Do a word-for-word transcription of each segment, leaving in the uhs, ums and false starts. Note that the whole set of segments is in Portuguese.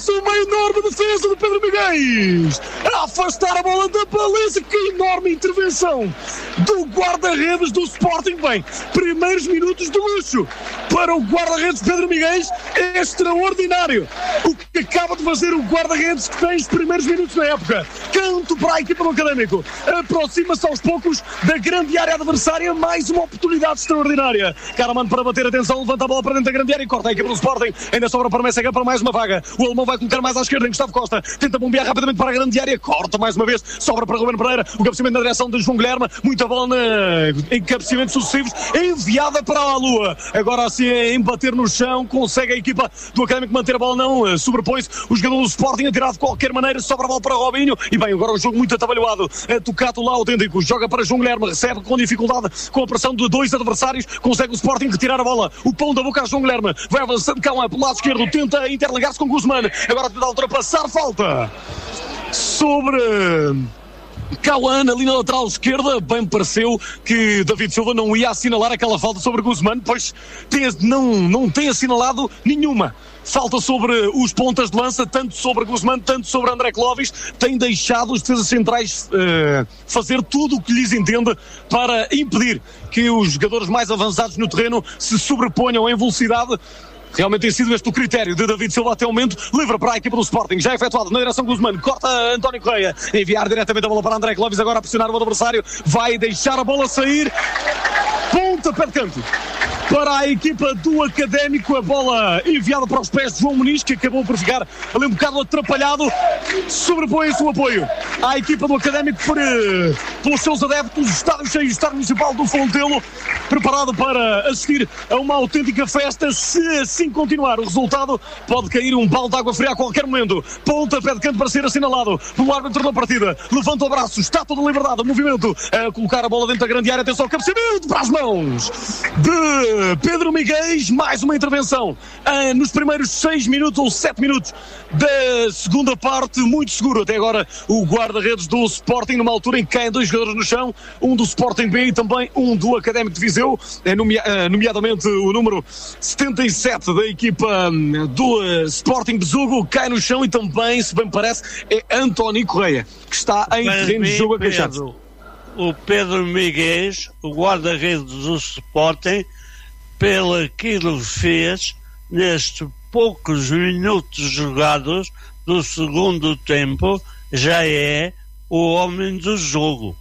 Mas uma enorme defesa de Pedro Miguel a afastar a bola da baliza. Que enorme intervenção do guarda-redes do Sporting. Bem, primeiros minutos de luxo para o guarda-redes Pedro Miguel, é extraordinário o que acaba de fazer o guarda-redes que tem os primeiros minutos na época. Canto para a equipa do Académico, aproxima-se aos poucos da grande área adversária, mais uma oportunidade extraordinária. Karaman para bater, atenção, levanta a bola para dentro da grande área e corta a equipa do Sporting, ainda sobra para Messega para mais uma vaga. O alemão vai colocar mais à esquerda em Gustavo Costa, tenta bombear rapidamente para a grande área, corta mais uma vez, sobra para Ruben Pereira, o cabeceamento na direção de João Guilherme, muita bola na... em cabeceamentos sucessivos, enviada para a lua, agora assim em bater no chão, consegue a equipa do Académico manter a bola, não, sobrepõe-se o jogador do Sporting a tirar de qualquer maneira, sobra a bola para Robinho, e bem, agora o jogo muito atabalhoado, é tocado lá autêntico, joga para João Guilherme, recebe com dificuldade, com a pressão de dois adversários, consegue o Sporting retirar a bola, o pão da boca a João Guilherme, vai avançando cá pelo lado esquerdo, tenta interligar-se com Guzmán, agora tenta ultrapassar, falta sobre Cauã ali na lateral esquerda. Bem me pareceu que David Silva não ia assinalar aquela falta sobre Guzmán, pois tem, não, não tem assinalado nenhuma falta sobre os pontas de lança, tanto sobre Guzmán, tanto sobre André Clovis. Tem deixado os defesas centrais uh, fazer tudo o que lhes entende para impedir que os jogadores mais avançados no terreno se sobreponham em velocidade. Realmente tem sido este o critério de David Silva até o momento. Livre para a equipa do Sporting, já efetuado na direção de Guzmán, corta António Correia, enviar diretamente a bola para André Clovis, agora a pressionar o adversário, vai deixar a bola sair, ponta pé de canto para a equipa do Académico, a bola enviada para os pés de João Muniz, que acabou por ficar ali um bocado atrapalhado. Sobrepõe-se o apoio à equipa do Académico por, pelos seus adeptos, estádio cheio, estádio municipal do Fontelo, preparado para assistir a uma autêntica festa. Se assim continuar o resultado, pode cair um balde de água fria a qualquer momento. Ponta pé de canto para ser assinalado pelo árbitro da partida, levanta o braço, está toda a liberdade, o movimento a colocar a bola dentro da grande área, atenção ao cabeceamento para as mãos de Pedro Miguel. Mais uma intervenção ah, nos primeiros seis minutos ou sete minutos da segunda parte, muito seguro até agora o guarda-redes do Sporting, numa altura em que caem dois jogadores no chão, um do Sporting B e também um do Académico de Viseu, nomea- nomeadamente o número setenta e sete da equipa do uh, Sporting Besugo, cai no chão, e também, se bem me parece, é António Correia, que está em Para terreno mim, de jogo agachado. O Pedro Miguel, o guarda-redes do Sporting, pelo aquilo que fez nestes poucos minutos jogados do segundo tempo, já é o homem do jogo.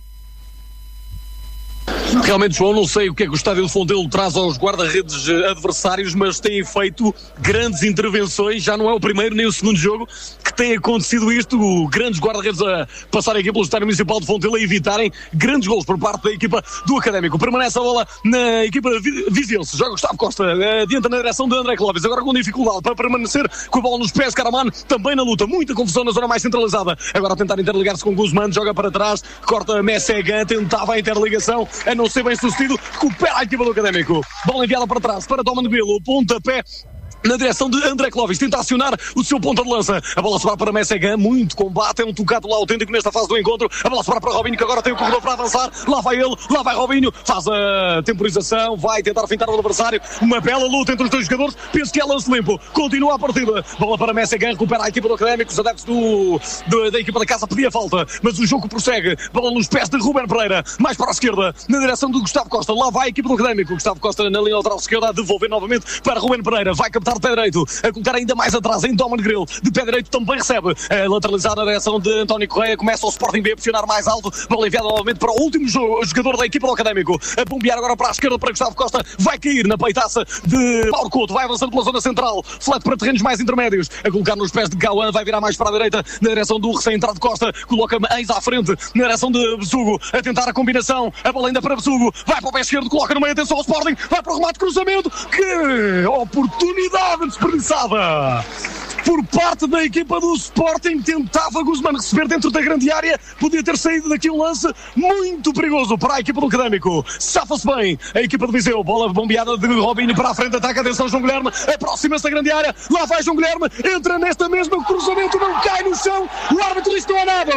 Realmente, João, não sei o que é que o estádio do Fontelo traz aos guarda-redes adversários, mas têm feito grandes intervenções. Já não é o primeiro nem o segundo jogo que tem acontecido isto. Grandes guarda-redes a passarem aqui pelo estádio municipal de Fontelo a evitarem grandes golos por parte da equipa do Académico. Permanece a bola na equipa viziense. Joga Gustavo Costa, adianta na direção de André Clovis, agora com dificuldade para permanecer com a bola nos pés. Karaman também na luta, muita confusão na zona mais centralizada. Agora a tentar interligar-se com Guzmán, joga para trás, corta Messega, tentava a interligação, a não ser bem sucedido, recupera a equipa do Académico. Bola enviada para trás para Doman Bilo, pontapé na direção de André Clovis, tenta acionar o seu ponta de lança, a bola sobra para Messega, muito combate, é um tocado lá autêntico nesta fase do encontro, a bola sobra para Robinho, que agora tem o corredor para avançar, lá vai ele, lá vai Robinho, faz a temporização, vai tentar fintar o adversário, uma bela luta entre os dois jogadores, penso que é lance limpo, continua a partida, bola para Messega, recupera a equipa do Académico, os adeptos do, do, da equipa da casa pedia falta, mas o jogo prossegue, bola nos pés de Ruben Pereira, mais para a esquerda, na direção do Gustavo Costa, lá vai a equipa do Académico, Gustavo Costa na linha lateral esquerda, a devolver novamente para Ruben Pereira, vai captar de pé direito, a colocar ainda mais atrás em Doman Grill, de pé direito também recebe, é, lateralizar na direção de António Correia, começa o Sporting B a pressionar mais alto, bola enviada novamente para o último jogo, jogador da equipa do Académico, a bombear agora para a esquerda para Gustavo Costa, vai cair na peitaça de Paulo Couto, vai avançando pela zona central, flete para terrenos mais intermédios, a colocar nos pés de Cauã, vai virar mais para a direita, na direção do recém-entrado Costa, coloca eis à frente, na direção de Besugo, a tentar a combinação, a bola ainda para Besugo, vai para o pé esquerdo, coloca no meio, atenção ao Sporting, vai para o remate, cruzamento, que oportunidade desperdiçada por parte da equipa do Sporting, tentava Guzmán receber dentro da grande área, podia ter saído daqui um lance muito perigoso para a equipa do Académico, safa-se bem a equipa de Viseu, bola bombeada de Robinho para a frente, ataca, atenção João Guilherme, aproxima-se da grande área, lá vai João Guilherme, entra nesta mesma, cruzamento não cai no chão, o árbitro diz que não há nada,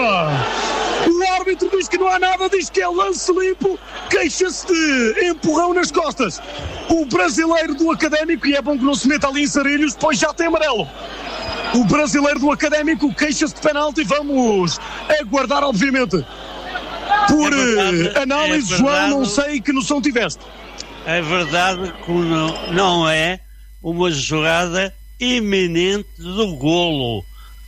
o árbitro diz que não há nada, diz que é lance limpo, queixa-se de empurrão nas costas, o brasileiro do Académico, e é bom que não se meta ali em sarilhos, pois já tem amarelo. O brasileiro do Académico queixa-se de penalti. Vamos aguardar, obviamente. Por é verdade, análise, é João, não sei que noção tiveste. É verdade que não, não é uma jogada iminente do golo.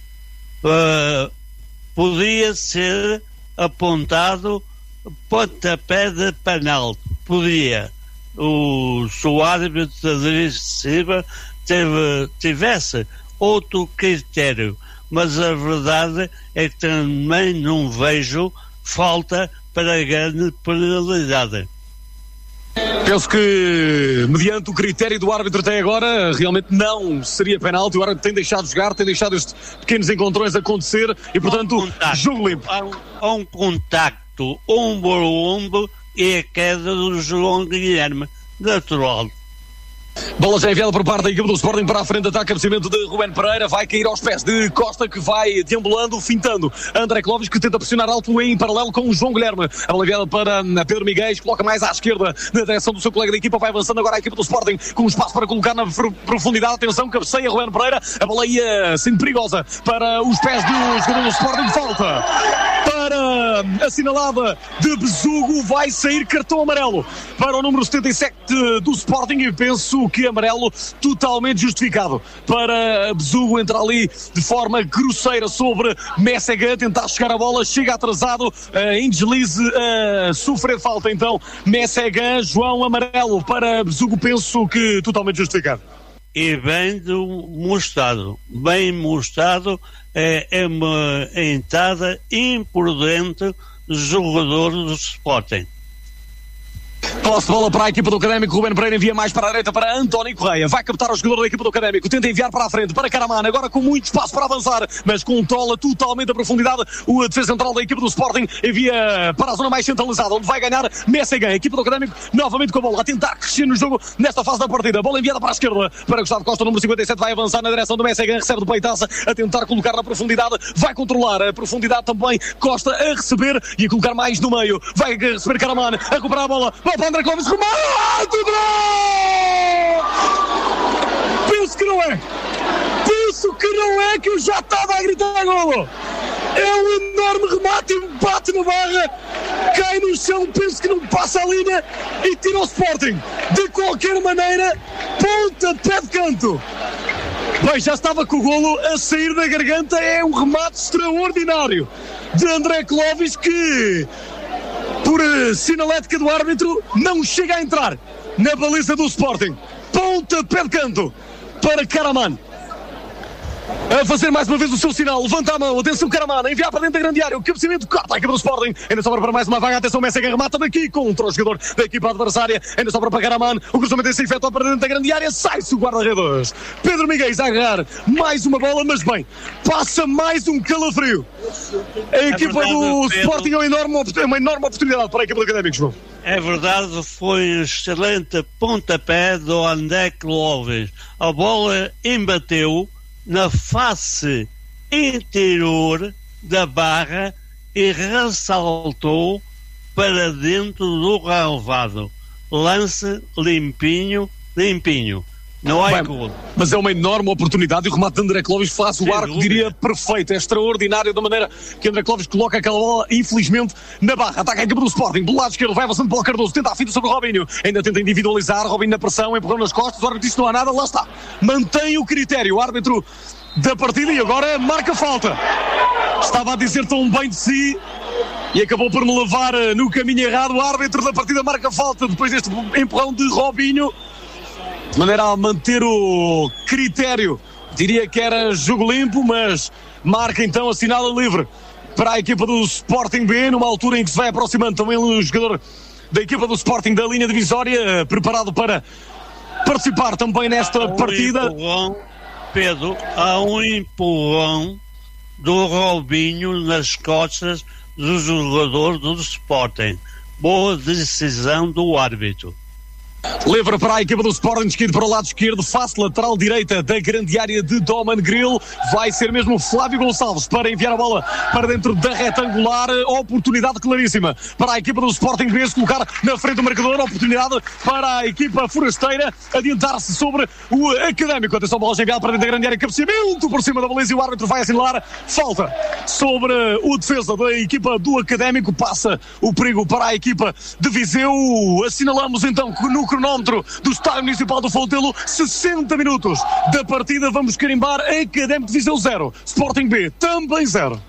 Uh, podia ser apontado pontapé de penalti. Podia. O, se o árbitro defensivo teve, tivesse outro critério. Mas a verdade é que também não vejo falta para grande penalidade. Penso que, mediante o critério do árbitro até agora, realmente não seria penalti. O árbitro tem deixado de jogar, tem deixado estes pequenos encontrões acontecer e, portanto, um contacto, jogo limpo. Há um, há um contacto ombro a ombro e a queda do João Guilherme, natural. Bola já enviada por parte da equipe do Sporting para a frente, ataque, cabeceamento de Rubén Pereira, vai cair aos pés de Costa, que vai deambulando, fintando André Clóvis, que tenta pressionar alto em paralelo com o João Guilherme. A bola enviada para Pedro Miguel, coloca mais à esquerda na direção do seu colega da equipa, vai avançando agora a equipa do Sporting com um espaço para colocar na profundidade. Atenção, cabeceia Rubén Pereira, a bola ia sendo perigosa para os pés do jogador do Sporting. Falta para assinalada de Besugo, vai sair cartão amarelo para o número setenta e sete do Sporting e penso que amarelo totalmente justificado para Besugo entrar ali de forma grosseira sobre Messegan, tentar chegar a bola, chega atrasado, uh, em deslize, uh, sofrer falta então Messegan. João, amarelo para Besugo, penso que totalmente justificado. E bem do mostrado, bem mostrado, é, é uma entrada imprudente do jogador do Sporting. Posse de bola para a equipa do Académico. Rubén Pereira envia mais para a direita para António Correia. Vai captar o jogador da equipa do Académico. Tenta enviar para a frente para Karaman. Agora com muito espaço para avançar, mas controla totalmente a profundidade. O defesa central da equipa do Sporting envia para a zona mais centralizada, onde vai ganhar Messegan. A equipa do Académico novamente com a bola a tentar crescer no jogo nesta fase da partida. Bola enviada para a esquerda para Gustavo Costa, número cinquenta e sete. Vai avançar na direção do Messegan. Recebe do peitaça a tentar colocar na profundidade. Vai controlar a profundidade também. Costa a receber e a colocar mais no meio. Vai receber Karaman. A recuperar a bola. Vai para André Clóvis. Remate! Penso que não é. Penso que não é, que eu já estava a gritar golo. É um enorme remate, bate na barra, cai no chão, penso que não passa a linha e tira o Sporting. De qualquer maneira, pontapé de canto. Bem, já estava com o golo a sair da garganta. É um remate extraordinário de André Clóvis que, por uh, sinalética do árbitro, não chega a entrar na baliza do Sporting. Pontapé de canto para Karaman. A fazer mais uma vez o seu sinal, levanta a mão, atenção Karaman, a enviar para dentro da grande área, o cabeceamento corta a equipa do Sporting, ainda sobra para mais uma vaga, atenção Messegan, remata daqui contra o jogador da equipa adversária, ainda sobra para Karaman, o cruzamento é efetuado para dentro da grande área, sai-se o guarda-redes, Pedro Miguel a agarrar mais uma bola, mas bem, passa mais um calafrio. A equipa é do Pedro. Sporting é uma enorme, uma enorme oportunidade para a equipa do Académico, João. É verdade, foi um excelente pontapé do André Clóvis, a bola embateu na face interior da barra e ressaltou para dentro do relvado. Lance limpinho, limpinho. Não há gol. Mas é uma enorme oportunidade e o remate de André Clóvis faz o arco, dúvida. diria, perfeito. É extraordinário da maneira que André Clóvis coloca aquela bola, infelizmente, na barra. Ataca a equipa do Sporting, do lado esquerdo, vai avançando para o Cardoso, tenta a fita sobre o Robinho. Ainda tenta individualizar, Robinho na pressão, empurrou nas costas, o árbitro disse não há nada, lá está. Mantém o critério, o árbitro da partida, e agora marca falta. Estava a dizer tão bem de si e acabou por me levar no caminho errado. O árbitro da partida marca falta depois deste empurrão de Robinho, de maneira a manter o critério. Diria que era jogo limpo, mas marca então, assinala livre para a equipa do Sporting B, numa altura em que se vai aproximando também o jogador da equipa do Sporting da linha divisória, preparado para participar também nesta um partida. Empurrão, Pedro, há um empurrão do Robinho nas costas do jogador do Sporting. Boa decisão do árbitro. Livre para a equipa do Sporting, esquerdo para o lado esquerdo, face lateral direita da grande área de Doman Grill. Vai ser mesmo Flávio Gonçalves para enviar a bola para dentro da retangular. Oportunidade claríssima para a equipa do Sporting B se colocar na frente do marcador. Oportunidade para a equipa forasteira adiantar-se sobre o Académico. Atenção, bola já enviada para dentro da grande área, cabeceamento por cima da baliza e o árbitro vai assinalar falta sobre o defesa da equipa do Académico. Passa o perigo para a equipa de Viseu. Assinalamos então que no cronómetro do Estádio Municipal do Fontelo, sessenta minutos da partida. Vamos carimbar Académico de Viseu zero, Sporting B também zero.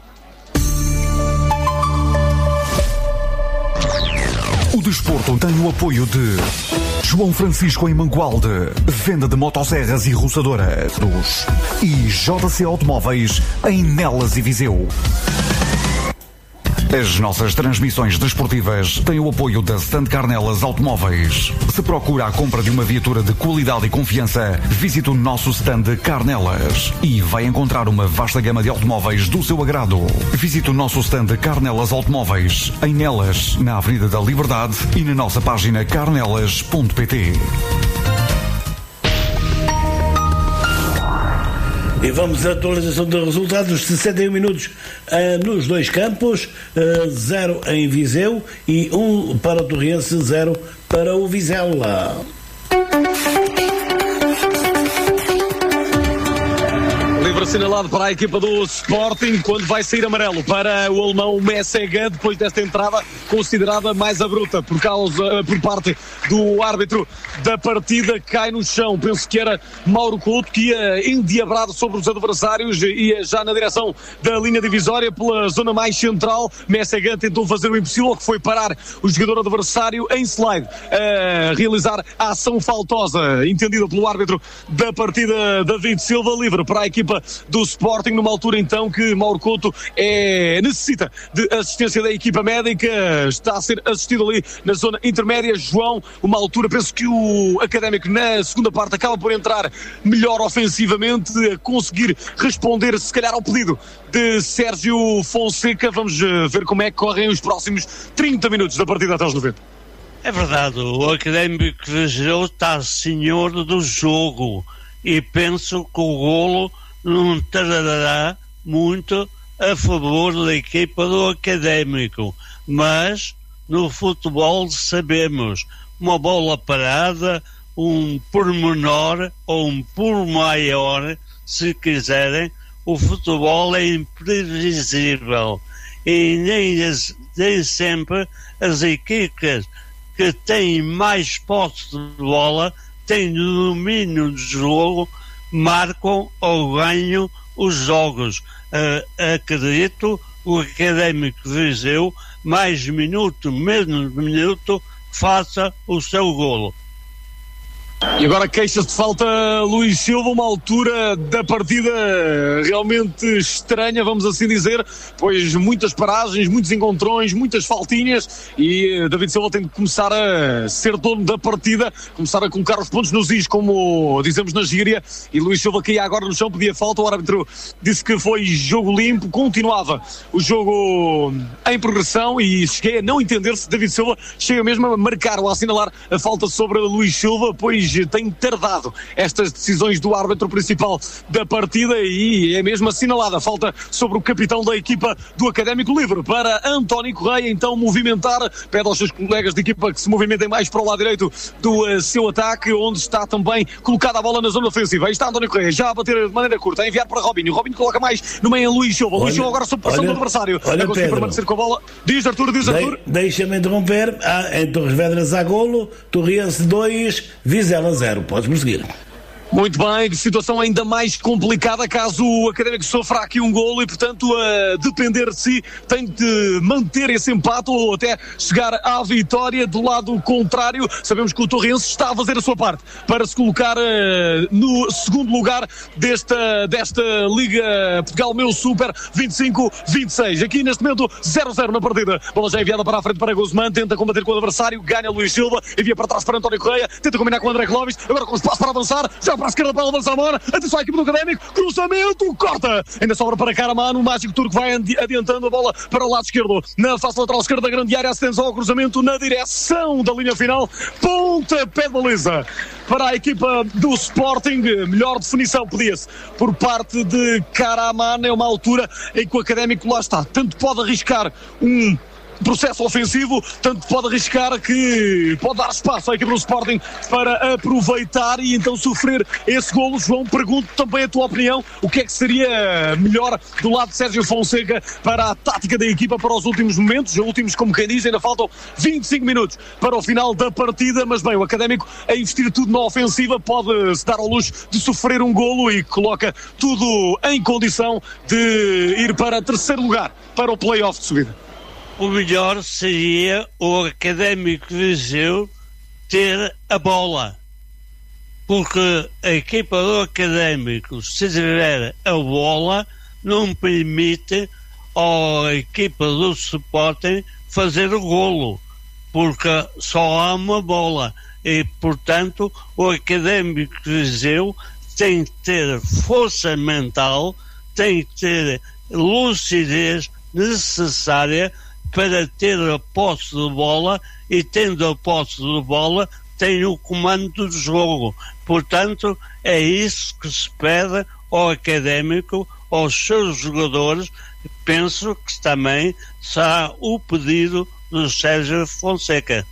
O desporto tem o apoio de João Francisco em Mangualde, venda de motosserras e roçadoras, e J C Automóveis em Nelas e Viseu. As nossas transmissões desportivas têm o apoio da Stand Carnelas Automóveis. Se procura a compra de uma viatura de qualidade e confiança, visite o nosso stand Carnelas e vai encontrar uma vasta gama de automóveis do seu agrado. Visite o nosso stand Carnelas Automóveis em Nelas, na Avenida da Liberdade e na nossa página carnelas ponto pt. E vamos à atualização dos resultados. sessenta e um minutos uh, nos dois campos, uh, zero em Viseu e um para o Torrense, zero para o Vizela. Livre assinalado para a equipa do Sporting, quando vai sair amarelo para o alemão Messega, depois desta entrada considerada mais abrupta por causa, por parte do árbitro da partida. Cai no chão, penso que era Mauro Couto, que ia endiabrado sobre os adversários, ia já na direção da linha divisória pela zona mais central. Messega tentou fazer o impossível, que foi parar o jogador adversário em slide, a realizar a ação faltosa, entendida pelo árbitro da partida, David Silva. Livre para a equipa do Sporting, numa altura então que Mauro Couto é, necessita de assistência da equipa médica, está a ser assistido ali na zona intermédia. João, uma altura, penso que o Académico na segunda parte acaba por entrar melhor ofensivamente, a conseguir responder se calhar ao pedido de Sérgio Fonseca. Vamos ver como é que correm os próximos trinta minutos da partida até aos noventa. É verdade, o Académico de Viseu está senhor do jogo e penso que o golo não tardará muito a favor da equipa do Académico, mas no futebol sabemos, uma bola parada, um pormenor ou um por maior, se quiserem, o futebol é imprevisível e nem, as, nem sempre as equipas que têm mais posse de bola, têm domínio do jogo, marcam ou ganham os jogos. Uh, acredito o Académico Viseu, mais minuto, menos minuto, faça o seu golo. E agora queixa-se de falta Luís Silva, uma altura da partida realmente estranha, vamos assim dizer, pois muitas paragens, muitos encontrões, muitas faltinhas, e David Silva tem de começar a ser dono da partida, começar a colocar os pontos nos is, como dizemos na gíria, e Luís Silva caía agora no chão, pedia falta, o árbitro disse que foi jogo limpo, continuava o jogo em progressão, e cheguei a não entender se David Silva chega mesmo a marcar ou a assinalar a falta sobre Luís Silva, pois tem tardado estas decisões do árbitro principal da partida, e é mesmo assinalada a falta sobre o capitão da equipa do Académico. Livre para António Correia, então movimentar, pede aos seus colegas de equipa que se movimentem mais para o lado direito do uh, seu ataque, onde está também colocada a bola na zona ofensiva. Aí está António Correia, já a bater de maneira curta, a enviar para Robinho. Robinho coloca mais no meio em Luís Silva. Luís Silva agora sob pressão olha, do adversário. Olha, a conseguir permanecer com a bola. Diz Arthur, diz Arthur. De, Deixa-me interromper. Ah, em Torres Vedras há golo, Torrense dois, Vizela zero. Podes prosseguir. Muito bem, situação ainda mais complicada caso o Académico sofra aqui um golo e, portanto, a depender de si, tem de manter esse empate ou até chegar à vitória. Do lado contrário, sabemos que o Torrense está a fazer a sua parte para se colocar uh, no segundo lugar desta, desta Liga Portugal Meu Super vinte e cinco vinte e seis. Aqui neste momento zero a zero na partida. Bola já enviada para a frente para Guzmán, tenta combater com o adversário, ganha Luís Silva, envia para trás para António Correia, tenta combinar com o André Clóvis, agora com espaço para avançar, já para a esquerda para o Zamora, atenção à equipa do Académico, cruzamento, corta, ainda sobra para Karaman, o mágico turco vai adiantando a bola para o lado esquerdo, na face lateral esquerda da grande área, assistência ao cruzamento na direção da linha final, pontapé de baliza para a equipa do Sporting, melhor definição pedia-se por parte de Karaman, é uma altura em que o Académico lá está, tanto pode arriscar um processo ofensivo, tanto pode arriscar que pode dar espaço à equipa do Sporting para aproveitar e então sofrer esse golo. João, pergunto também a tua opinião, o que é que seria melhor do lado de Sérgio Fonseca para a tática da equipa para os últimos momentos, os últimos, como quem diz, ainda faltam vinte e cinco minutos para o final da partida, mas bem, o Académico a investir tudo na ofensiva pode se dar ao luxo de sofrer um golo e coloca tudo em condição de ir para terceiro lugar para o play-off de subida. O melhor seria o Académico de Viseu ter a bola, porque a equipa do Académico, se tiver a bola, não permite à equipa do Sporting fazer o golo, porque só há uma bola e, portanto, o Académico de Viseu tem que ter força mental, tem que ter lucidez necessária para ter a posse de bola, e tendo a posse de bola tem o comando do jogo. Portanto, é isso que se pede ao Académico, aos seus jogadores. Penso que também será o pedido do Sérgio Fonseca.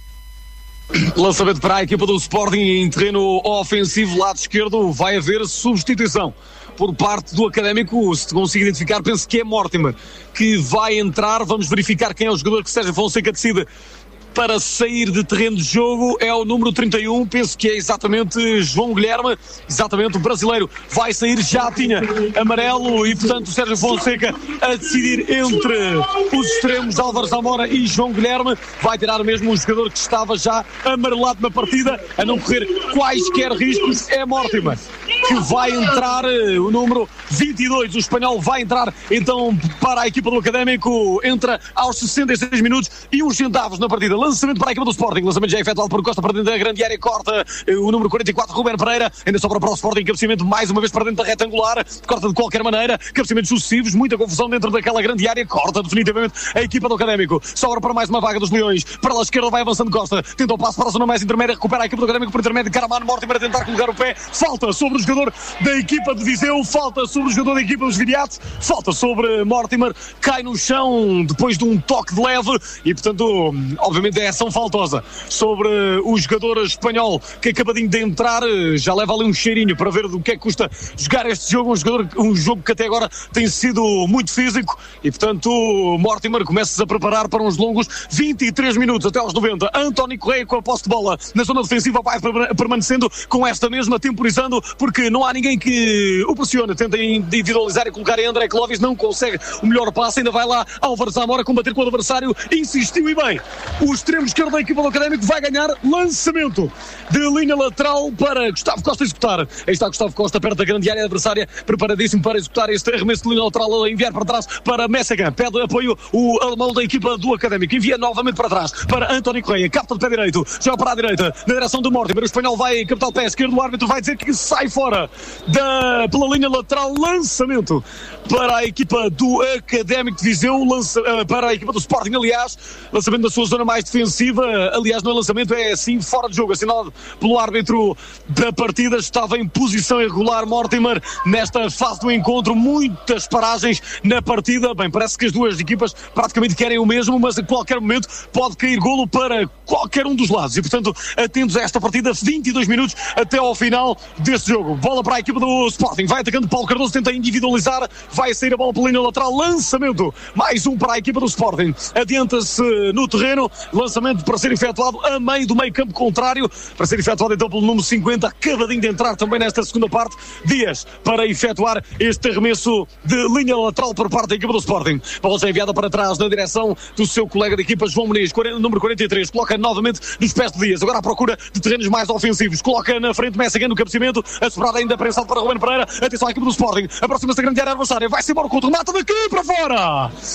Lançamento para a equipa do Sporting em terreno ofensivo, lado esquerdo, vai haver substituição por parte do Académico. Se consigo identificar, penso que é Mortimer que vai entrar. Vamos verificar quem é o jogador que Sérgio Fonseca decide para sair de terreno de jogo. É o número trinta e um, penso que é exatamente João Guilherme, exatamente o brasileiro, vai sair, já tinha amarelo e portanto o Sérgio Fonseca a decidir entre os extremos Álvaro Zamora e João Guilherme, vai tirar mesmo um jogador que estava já amarelado na partida, a não correr quaisquer riscos. É Mortimer que vai entrar, o número vinte e dois, o espanhol vai entrar então para a equipa do Académico, entra aos sessenta e seis minutos e uns centavos na partida. Lançamento para a equipa do Sporting, lançamento já efetuado por Costa para dentro da grande área, corta o número quarenta e quatro, Ruben Pereira, ainda sobra para o Sporting, cabeceamento mais uma vez para dentro da retangular, corta de qualquer maneira, cabeceamentos sucessivos, muita confusão dentro daquela grande área, corta definitivamente a equipa do Académico, sobra para mais uma vaga dos Leões, para a esquerda vai avançando Costa, tenta o passo para a zona mais intermédia, recupera a equipa do Académico por intermédio de Karaman, Mortimer a tentar colocar o pé, falta sobre o jogador da equipa de Viseu, falta sobre o jogador da equipa dos Viriatos, falta sobre Mortimer, cai no chão depois de um toque de leve e portanto, obviamente é ação faltosa sobre o jogador espanhol que acabadinho de entrar, já leva ali um cheirinho para ver do que é que custa jogar este jogo, um, jogador, um jogo que até agora tem sido muito físico e portanto Mortimer começa-se a preparar para uns longos vinte e três minutos até aos noventa. António Correia com a posse de bola na zona defensiva vai permanecendo com esta mesma, temporizando porque não há ninguém que o pressiona, tenta individualizar e colocar em André Clóvis, não consegue o melhor passe, ainda vai lá Álvaro Zamora combater com o adversário, insistiu e bem, o extremo esquerdo da equipa do Académico vai ganhar, lançamento de linha lateral para Gustavo Costa executar. Aí está Gustavo Costa perto da grande área adversária, preparadíssimo para executar este arremesso de linha lateral, a enviar para trás para Messegan, pede apoio o alemão da equipa do Académico, envia novamente para trás para António Correia, capta de pé direito, joga para a direita, na direção do Mortimer, o espanhol vai captar o pé esquerdo, o árbitro vai dizer que sai fora da, pela linha lateral, lançamento para a equipa do Académico de Viseu, lança, para a equipa do Sporting, aliás, lançamento da sua zona mais defensiva, aliás no lançamento é assim, fora de jogo, assinalado pelo árbitro da partida, estava em posição irregular Mortimer nesta fase do encontro, muitas paragens na partida, bem, parece que as duas equipas praticamente querem o mesmo, mas a qualquer momento pode cair golo para qualquer um dos lados, e portanto atentos a esta partida, vinte e dois minutos até ao final deste jogo, bola para a equipa do Sporting, vai atacando Paulo Cardoso, tenta individualizar, vai sair a bola pela linha lateral, lançamento, mais um para a equipa do Sporting, adianta-se no terreno, lançamento para ser efetuado a meio do meio campo contrário, para ser efetuado então pelo número cinquenta, acabadinho de entrar também nesta segunda parte, Dias, para efetuar este arremesso de linha lateral por parte da equipa do Sporting, bola já enviada para trás na direção do seu colega de equipa João Muniz, número quarenta e três, coloca novamente nos pés de Dias, agora à procura de terrenos mais ofensivos, coloca na frente Messi no cabeceamento, a sobrar ainda prensado para Ruben Pereira, atenção à equipa do Sporting, aproxima-se da grande área adversária, vai-se embora com o remate daqui para fora,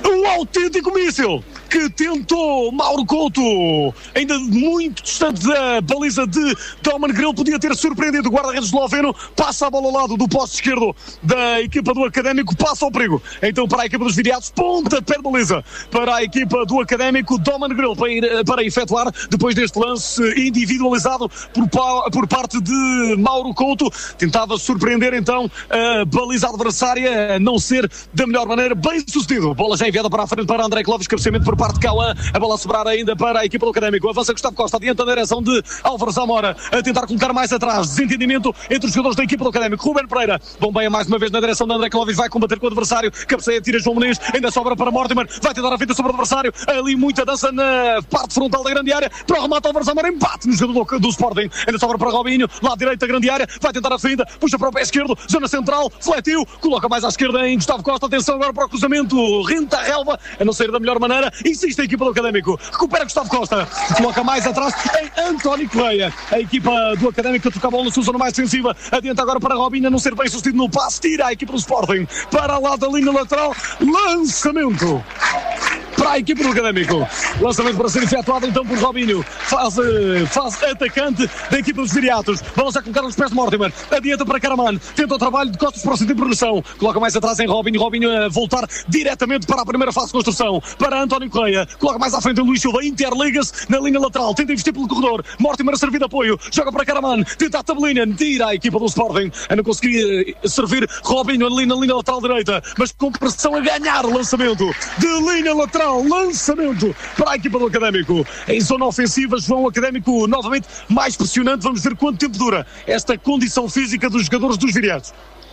Um autêntico míssil que tentou Mauro Couto, ainda muito distante da baliza de Doman Grill, podia ter surpreendido o guarda-redes esloveno, passa a bola ao lado do poste esquerdo da equipa do Académico, passa ao perigo, então para a equipa dos viriatos, ponta pé de baliza para a equipa do Académico, Doman Grill para, ir, para efetuar, depois deste lance individualizado por, por parte de Mauro Couto, tentava surpreender então a baliza adversária, a não ser da melhor maneira, bem sucedido, bola já enviada para a frente para André Clóvis, cabeceamento por parte de Cauã, a bola a sobrar ainda para a equipa do Académico, avança Gustavo Costa adiante na direção de Álvaro Zamora, a tentar colocar mais atrás, desentendimento entre os jogadores da equipa do Académico, Ruben Pereira, bombeia mais uma vez na direção de André Clóvis, vai combater com o adversário, cabeceia, tira João Muniz, ainda sobra para Mortimer, vai tentar a fita sobre o adversário, ali muita dança na parte frontal da grande área, para o remate Álvaro Zamora, empate no jogador do, do Sporting, ainda sobra para Robinho, lado direito da grande área, vai tentar a fita, puxa para o pé esquerdo, zona central, fletiu, coloca mais à esquerda em Gustavo Costa, atenção agora para o cruzamento, renta a relva, a não sair da melhor maneira, insiste a equipa do Académico, recupera Gustavo Costa, coloca mais atrás em António Correia, a equipa do Académico a tocar a bola na sua zona mais defensiva, adianta agora para Robinho, a não ser bem sucedido no passe, tira a equipa do Sporting para lá da linha lateral, lançamento para a equipa do Académico, lançamento para ser efetuado então por Robinho, faz, faz atacante da equipa dos viriatos, bola já colocar nos pés de Mortimer, adianta para Karaman, tenta o trabalho de costas para o sentido de progressão, coloca mais atrás em Robinho, Robinho a voltar diretamente para a primeira fase de construção, para António Correia, coloca mais à frente em Luís Silva, interliga-se na linha lateral, tenta investir pelo corredor, Mortimer a servir de apoio, joga para Karaman, tenta a tabelinha, tira a equipa do Sporting, a não conseguir servir Robinho ali na linha lateral direita, mas com pressão a ganhar o lançamento de linha lateral, lançamento para a equipa do Académico, em zona ofensiva, João, Académico novamente mais pressionante, vamos ver quanto tempo dura esta condição física dos jogadores dos viriatos.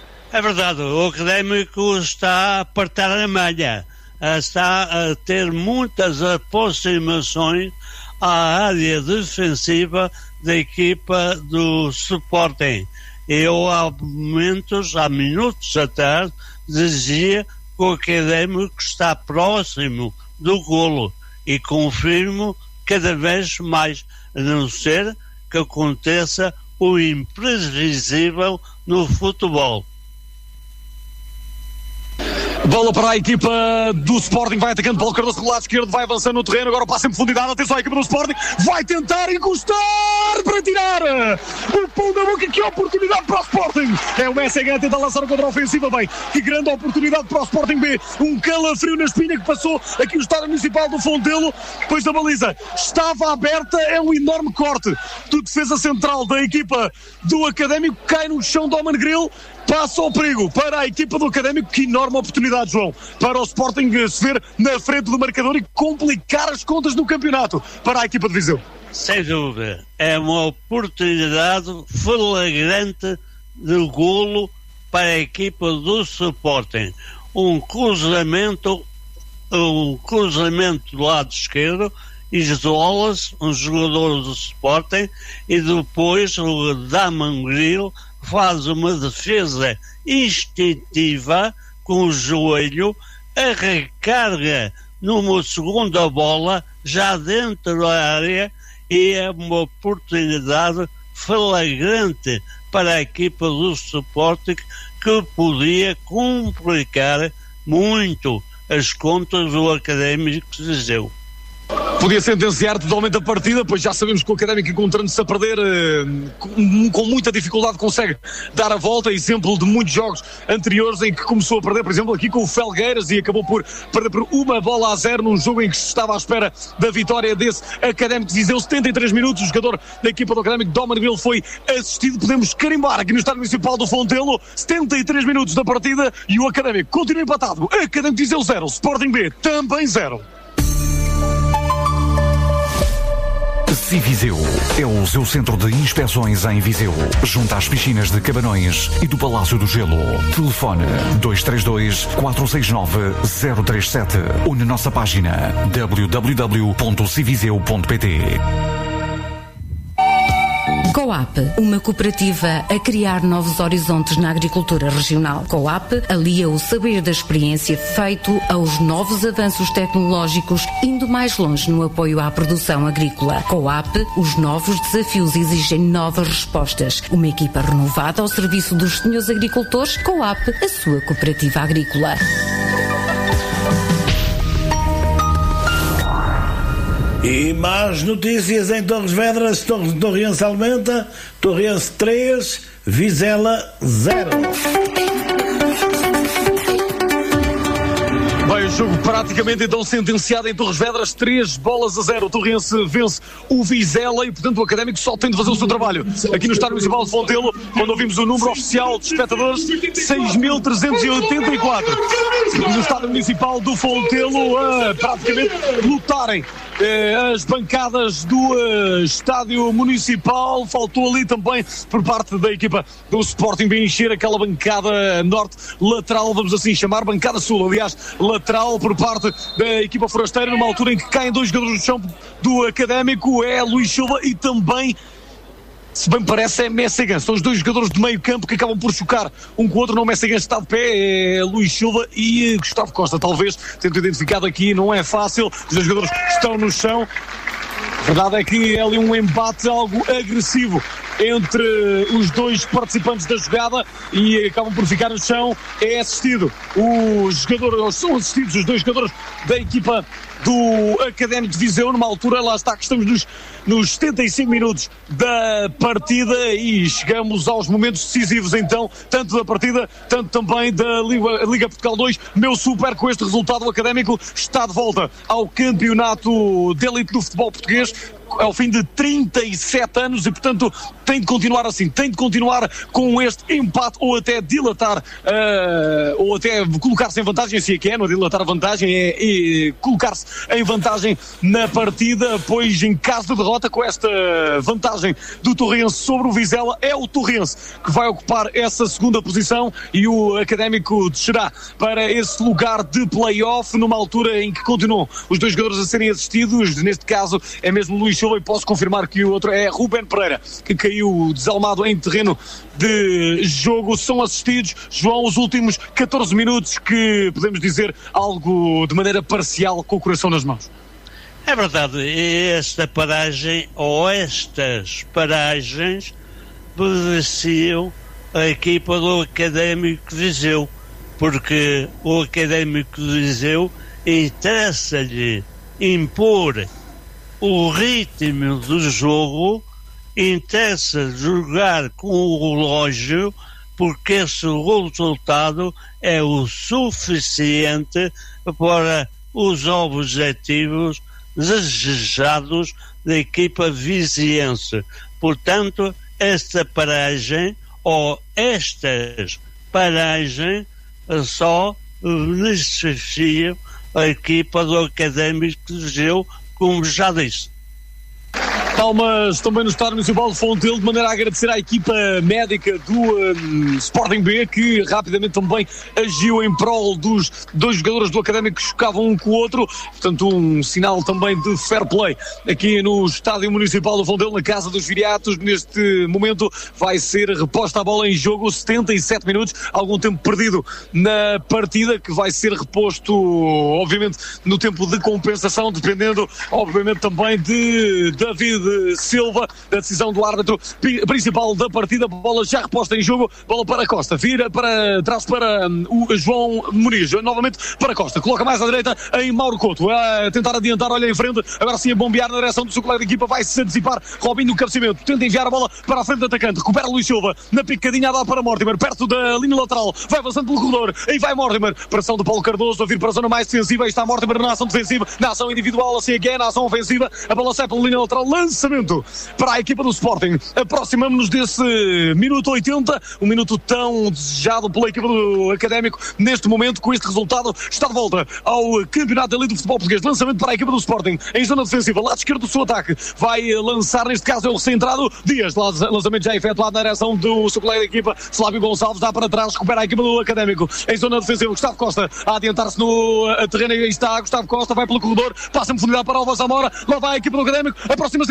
É verdade, o Académico está a apertar a malha, está a ter muitas aproximações à área defensiva da equipa do Sporting. Eu há momentos, há minutos atrás, dizia que o Académico está próximo do golo e confirmo cada vez mais, a não ser que aconteça o imprevisível no futebol. Bola para a equipa do Sporting, vai atacando Paulo Cardoso pelo lado esquerdo, vai avançando no terreno, agora passa em profundidade, atenção à equipa do Sporting, vai tentar encostar para tirar o pão da boca, que oportunidade para o Sporting, é o Messi a tentar lançar contra a ofensiva, bem, que grande oportunidade para o Sporting B, um calafrio na espinha que passou aqui o estádio municipal do Fontelo, depois da baliza, estava aberta, é um enorme corte do defesa central da equipa do Académico, cai no chão do Doman Grill, passa o perigo para a equipa do Académico, que enorme oportunidade, João, para o Sporting se ver na frente do marcador e complicar as contas no campeonato para a equipa de Viseu. Sem dúvida, é uma oportunidade flagrante de golo para a equipa do Sporting. Um cruzamento, um cruzamento do lado esquerdo, isola-se um jogador do Sporting e depois o Doman Grill faz uma defesa instintiva com o joelho, a recarga numa segunda bola já dentro da área e é uma oportunidade flagrante para a equipa do Sporting que podia complicar muito as contas do Académico de Viseu. Podia sentenciar totalmente a partida, pois já sabemos que o Académico, encontrando-se a perder, com, com muita dificuldade consegue dar a volta, exemplo de muitos jogos anteriores em que começou a perder, por exemplo aqui com o Felgueiras, e acabou por perder por uma bola a zero num jogo em que se estava à espera da vitória desse Académico de Viseu. Setenta e três minutos, o jogador da equipa do Académico, Doman Grill, foi assistido, podemos carimbar aqui no estádio municipal do Fontelo, setenta e três minutos da partida e o Académico continua empatado, Académico de Viseu zero, Sporting B também zero. Civiseu é o seu centro de inspeções em Viseu, junto às piscinas de Cabanões e do Palácio do Gelo. Telefone dois três dois, quatro seis nove, zero três sete ou na nossa página w w w ponto civiseu ponto p t. Coap, uma cooperativa a criar novos horizontes na agricultura regional. Coap alia o saber da experiência feito aos novos avanços tecnológicos, indo mais longe no apoio à produção agrícola. Coap, os novos desafios exigem novas respostas. Uma equipa renovada ao serviço dos senhores agricultores. Coap, a sua cooperativa agrícola. E mais notícias em Torres Vedras, Torres, Torriense aumenta, Torriense três, Vizela zero. Bem, o jogo praticamente então sentenciado em Torres Vedras, três bolas a zero. O Torrense vence o Vizela e, portanto, o Académico só tem de fazer o seu trabalho. Aqui no Estádio Municipal de Fontelo, quando ouvimos o número oficial de espectadores, seis mil trezentos e oitenta e quatro. E no Estádio Municipal do Fontelo, a praticamente lutarem as bancadas do Estádio Municipal. Faltou ali também, por parte da equipa do Sporting, bem encher aquela bancada norte lateral, vamos assim chamar, bancada sul, aliás, lateral por parte da equipa forasteira, numa altura em que caem dois jogadores no chão do Académico, é Luís Silva e também, se bem me parece, é Messegan. São os dois jogadores de meio campo que acabam por chocar um com o outro. Não, Messegan está de pé, é Luís Silva e Gustavo Costa, talvez, tendo identificado aqui, não é fácil, os dois jogadores estão no chão. A verdade é que é ali um embate algo agressivo entre os dois participantes da jogada e acabam por ficar no chão. É assistido os jogadores, são assistidos os dois jogadores da equipa do Académico de Viseu, numa altura, lá está, que estamos nos, nos setenta e cinco minutos da partida e chegamos aos momentos decisivos então, tanto da partida, tanto também da Liga, Liga Portugal dois. Meu super, com este resultado o Académico está de volta ao campeonato de elite do futebol português ao fim de trinta e sete anos e, portanto, tem de continuar assim, tem de continuar com este empate ou até dilatar, uh, ou até colocar-se em vantagem, se é que é, não é dilatar a vantagem, é, é colocar-se em vantagem na partida, pois em caso de derrota, com esta vantagem do Torrense sobre o Vizela, é o Torrense que vai ocupar essa segunda posição e o Académico descerá para esse lugar de play-off, numa altura em que continuam os dois jogadores a serem assistidos, neste caso é mesmo Luís Silva, e posso confirmar que o outro é Ruben Pereira, que caiu desalmado em terreno de jogo. São assistidos, João, os últimos catorze minutos, que podemos dizer algo de maneira parcial, com o coração nas mãos. É verdade, esta paragem, ou estas paragens, beneficiam a equipa do Académico de Viseu, porque o Académico de Viseu interessa-lhe impor o ritmo do jogo, interessa jogar com o relógio, porque esse resultado é o suficiente para os objetivos desejados da equipa viziense. Portanto, esta paragem, ou estas paragens, só beneficiam a equipa do Académico de Viseu, como já disse. Palmas também no Estádio Municipal de Fontelo, de maneira a agradecer à equipa médica do um, Sporting B, que rapidamente também agiu em prol dos dois jogadores do Académico que chocavam um com o outro. Portanto, um sinal também de fair play aqui no Estádio Municipal de Fontelo, na Casa dos Viriatos. Neste momento vai ser reposta a bola em jogo, setenta e sete minutos, algum tempo perdido na partida, que vai ser reposto, obviamente, no tempo de compensação, dependendo, obviamente, também de David Silva, da decisão do árbitro principal da partida. Bola já reposta em jogo, bola para Costa, vira para trás para um, o João Muniz, novamente para Costa, coloca mais à direita em Mauro Couto, a tentar adiantar, olha em frente, agora sim a bombear na direção do seu colega de equipa, vai se antecipar, Robinho no cabeceamento, tenta enviar a bola para a frente do atacante, recupera Luís Silva, na picadinha a dar para Mortimer, perto da linha lateral, vai avançando pelo corredor, aí vai Mortimer, pressão do Paulo Cardoso, a vir para a zona mais defensiva, aí está Mortimer na ação defensiva, na ação individual, assim aqui é, na ação ofensiva, a bola sai pela linha lateral, lançamento para a equipa do Sporting. Aproximamos-nos desse minuto oitenta, um minuto tão desejado pela equipa do Académico. Neste momento, com este resultado, está de volta ao Campeonato de Elite do Futebol Português. Lançamento para a equipa do Sporting em zona defensiva, lado esquerdo do seu ataque. Vai lançar, neste caso, é o centrado Dias. Lançamento já efetuado na direção do seu colega de equipa, Flávio Gonçalves, dá para trás, recupera a equipa do Académico em zona defensiva. Gustavo Costa a adiantar-se no terreno, e aí está Gustavo Costa, vai pelo corredor, passa em profundidade para Alva Zamora, lá vai a equipa do Académico, aproxima-se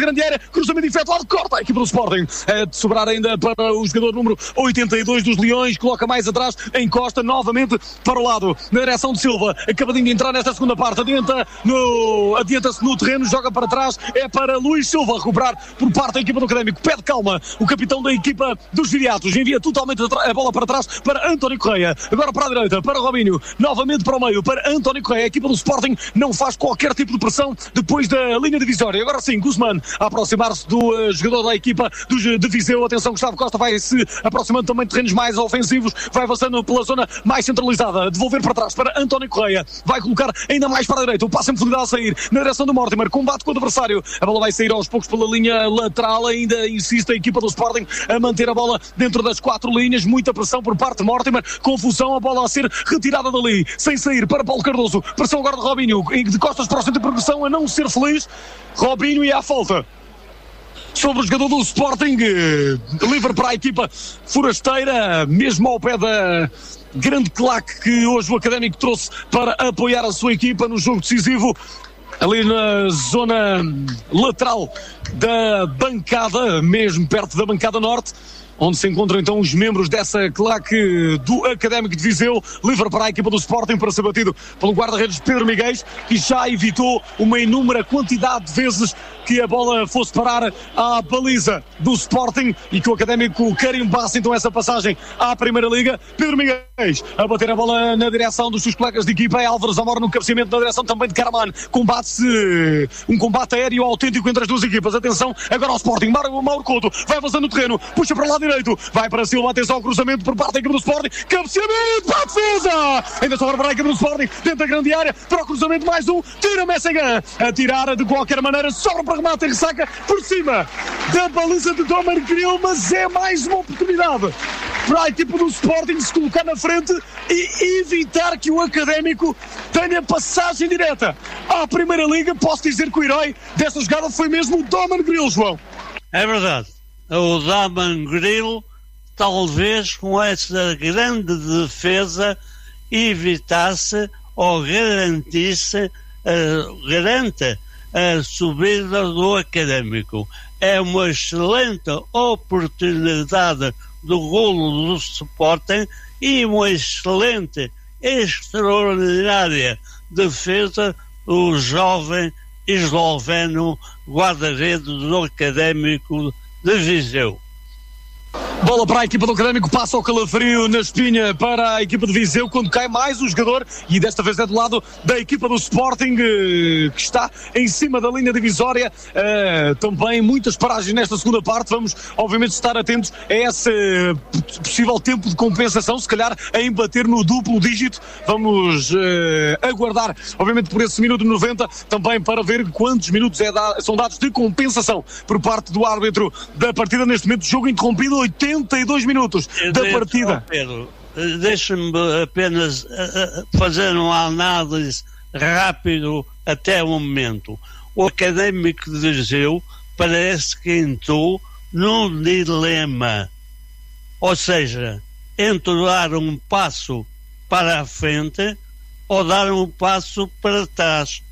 grande área, cruzamento efetuado, corta a equipa do Sporting. É de sobrar ainda para o jogador número oitenta e dois dos Leões, coloca mais atrás, encosta novamente para o lado, na direção de Silva, acabadinho de entrar nesta segunda parte, adianta no, adianta-se no terreno, joga para trás, é para Luís Silva, recuperar por parte da equipa do Académico, pede calma, o capitão da equipa dos Viriatos, envia totalmente a bola para trás para António Correia, agora para a direita, para Robinho, novamente para o meio, para António Correia, a equipa do Sporting não faz qualquer tipo de pressão depois da linha divisória, agora sim, Guzmán a aproximar-se do uh, jogador da equipa dos, de Viseu, atenção, Gustavo Costa vai se aproximando também de terrenos mais ofensivos, vai avançando pela zona mais centralizada, devolver para trás para António Correia, vai colocar ainda mais para a direita, o passe em profundidade a sair, na direção do Mortimer, combate com o adversário, a bola vai sair aos poucos pela linha lateral, ainda insiste a equipa do Sporting a manter a bola dentro das quatro linhas, muita pressão por parte de Mortimer, confusão, a bola a ser retirada dali, sem sair para Paulo Cardoso, pressão agora de Robinho, de costas para o centro de progressão, a não ser feliz, Robinho e à falta sobre o jogador do Sporting, livre para a equipa forasteira, mesmo ao pé da grande claque que hoje o Académico trouxe para apoiar a sua equipa no jogo decisivo, ali na zona lateral da bancada, mesmo perto da bancada norte, onde se encontram então os membros dessa claque do Académico de Viseu, livre para a equipa do Sporting para ser batido pelo guarda-redes Pedro Miguel, que já evitou uma inúmera quantidade de vezes que a bola fosse parar à baliza do Sporting e que o Académico carimbasse então essa passagem à Primeira Liga. Pedro Miguel a bater a bola na direção dos seus colegas de equipa, é Álvaro Zamora no cabeceamento na direção também de Caraman, combate-se um combate aéreo autêntico entre as duas equipas, atenção agora ao Sporting, Mauro, Mauro Couto vai avançando no terreno, puxa para o lado direito, vai para Silva, atenção ao cruzamento por parte da equipa do Sporting, cabeceamento para a defesa, ainda sobra para a equipa do Sporting, dentro da grande área, para o cruzamento mais um, tira Messegan, a tirar de qualquer maneira, sobra para remate e ressaca por cima da baliza de Domer Grill, mas é mais uma oportunidade para a equipa do Sporting se colocar na frente e evitar que o Académico tenha passagem direta à Primeira Liga. Posso dizer que o herói desta jogada foi mesmo o Domer Grill, João. É verdade. O Domer Grill, talvez com essa grande defesa, evitasse ou garantisse, uh, garanta a subida do Académico. É uma excelente oportunidade do golo do Sporting e uma excelente, extraordinária defesa do jovem esloveno guarda-redes do Académico de Viseu. Bola para a equipa do Académico, passa o calafrio na espinha para a equipa de Viseu, quando cai mais um jogador, e desta vez é do lado da equipa do Sporting, que está em cima da linha divisória. Uh, também muitas paragens nesta segunda parte, vamos obviamente estar atentos a esse possível tempo de compensação, se calhar a embater no duplo dígito. Vamos uh, aguardar, obviamente, por esse minuto noventa, também para ver quantos minutos é da, são dados de compensação por parte do árbitro da partida. Neste momento, jogo interrompido, oitenta e dois minutos da partida. Pedro, deixa-me apenas fazer uma análise rápido até o momento. O Académico de Viseu parece que entrou num dilema, ou seja, entre dar um passo para a frente ou dar um passo para trás.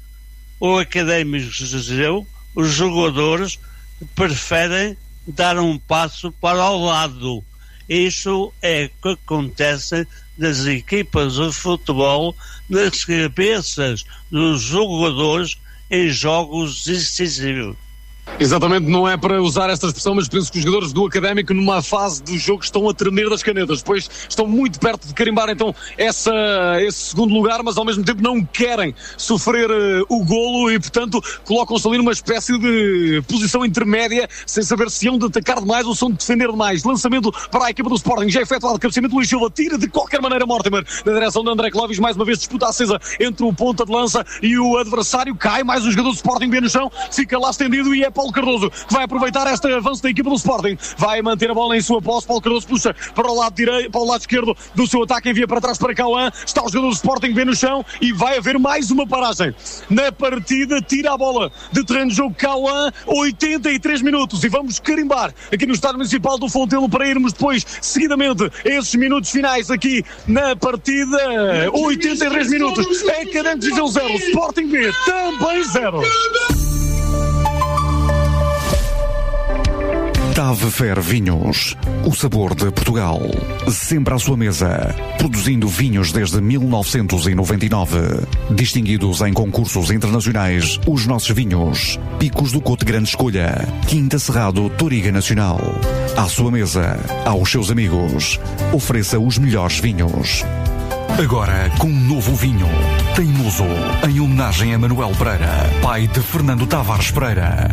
O Académico de Viseu, os jogadores preferem dar um passo para o lado. Isso é o que acontece nas equipas de futebol, nas cabeças dos jogadores em jogos decisivos. Exatamente, não é para usar esta expressão, mas penso que os jogadores do Académico numa fase do jogo estão a tremer das canetas, depois estão muito perto de carimbar então essa, esse segundo lugar, mas ao mesmo tempo não querem sofrer uh, o golo e portanto colocam-se ali numa espécie de posição intermédia, sem saber se hão de atacar demais ou se hão de defender demais. Lançamento para a equipa do Sporting, já é efetuado, cabeceamento Luís Silva, tira de qualquer maneira Mortimer na direção de André Clóvis, mais uma vez disputa acesa entre o ponta de lança e o adversário, cai mais um jogador do Sporting bem no chão, fica lá estendido e é Paulo Cardoso que vai aproveitar este avanço da equipa do Sporting, vai manter a bola em sua posse. Paulo Cardoso puxa para o lado direito, para o lado esquerdo do seu ataque, envia para trás para Cauã, está o jogador do Sporting bem no chão e vai haver mais uma paragem na partida, tira a bola de terreno de jogo Cauã, oitenta e três minutos, e vamos carimbar aqui no Estádio Municipal do Fontelo para irmos depois seguidamente a esses minutos finais aqui na partida. Oitenta e três minutos, Académico de Viseu zero, Sporting B também zero. Tave Fer Vinhos, o sabor de Portugal, sempre à sua mesa, produzindo vinhos desde mil novecentos e noventa e nove, distinguidos em concursos internacionais, os nossos vinhos, Picos do Cote Grande Escolha, Quinta Cerrado Toriga Nacional, à sua mesa, aos seus amigos, ofereça os melhores vinhos. Agora com um novo vinho, Teimoso, em homenagem a Manuel Pereira, pai de Fernando Tavares Pereira.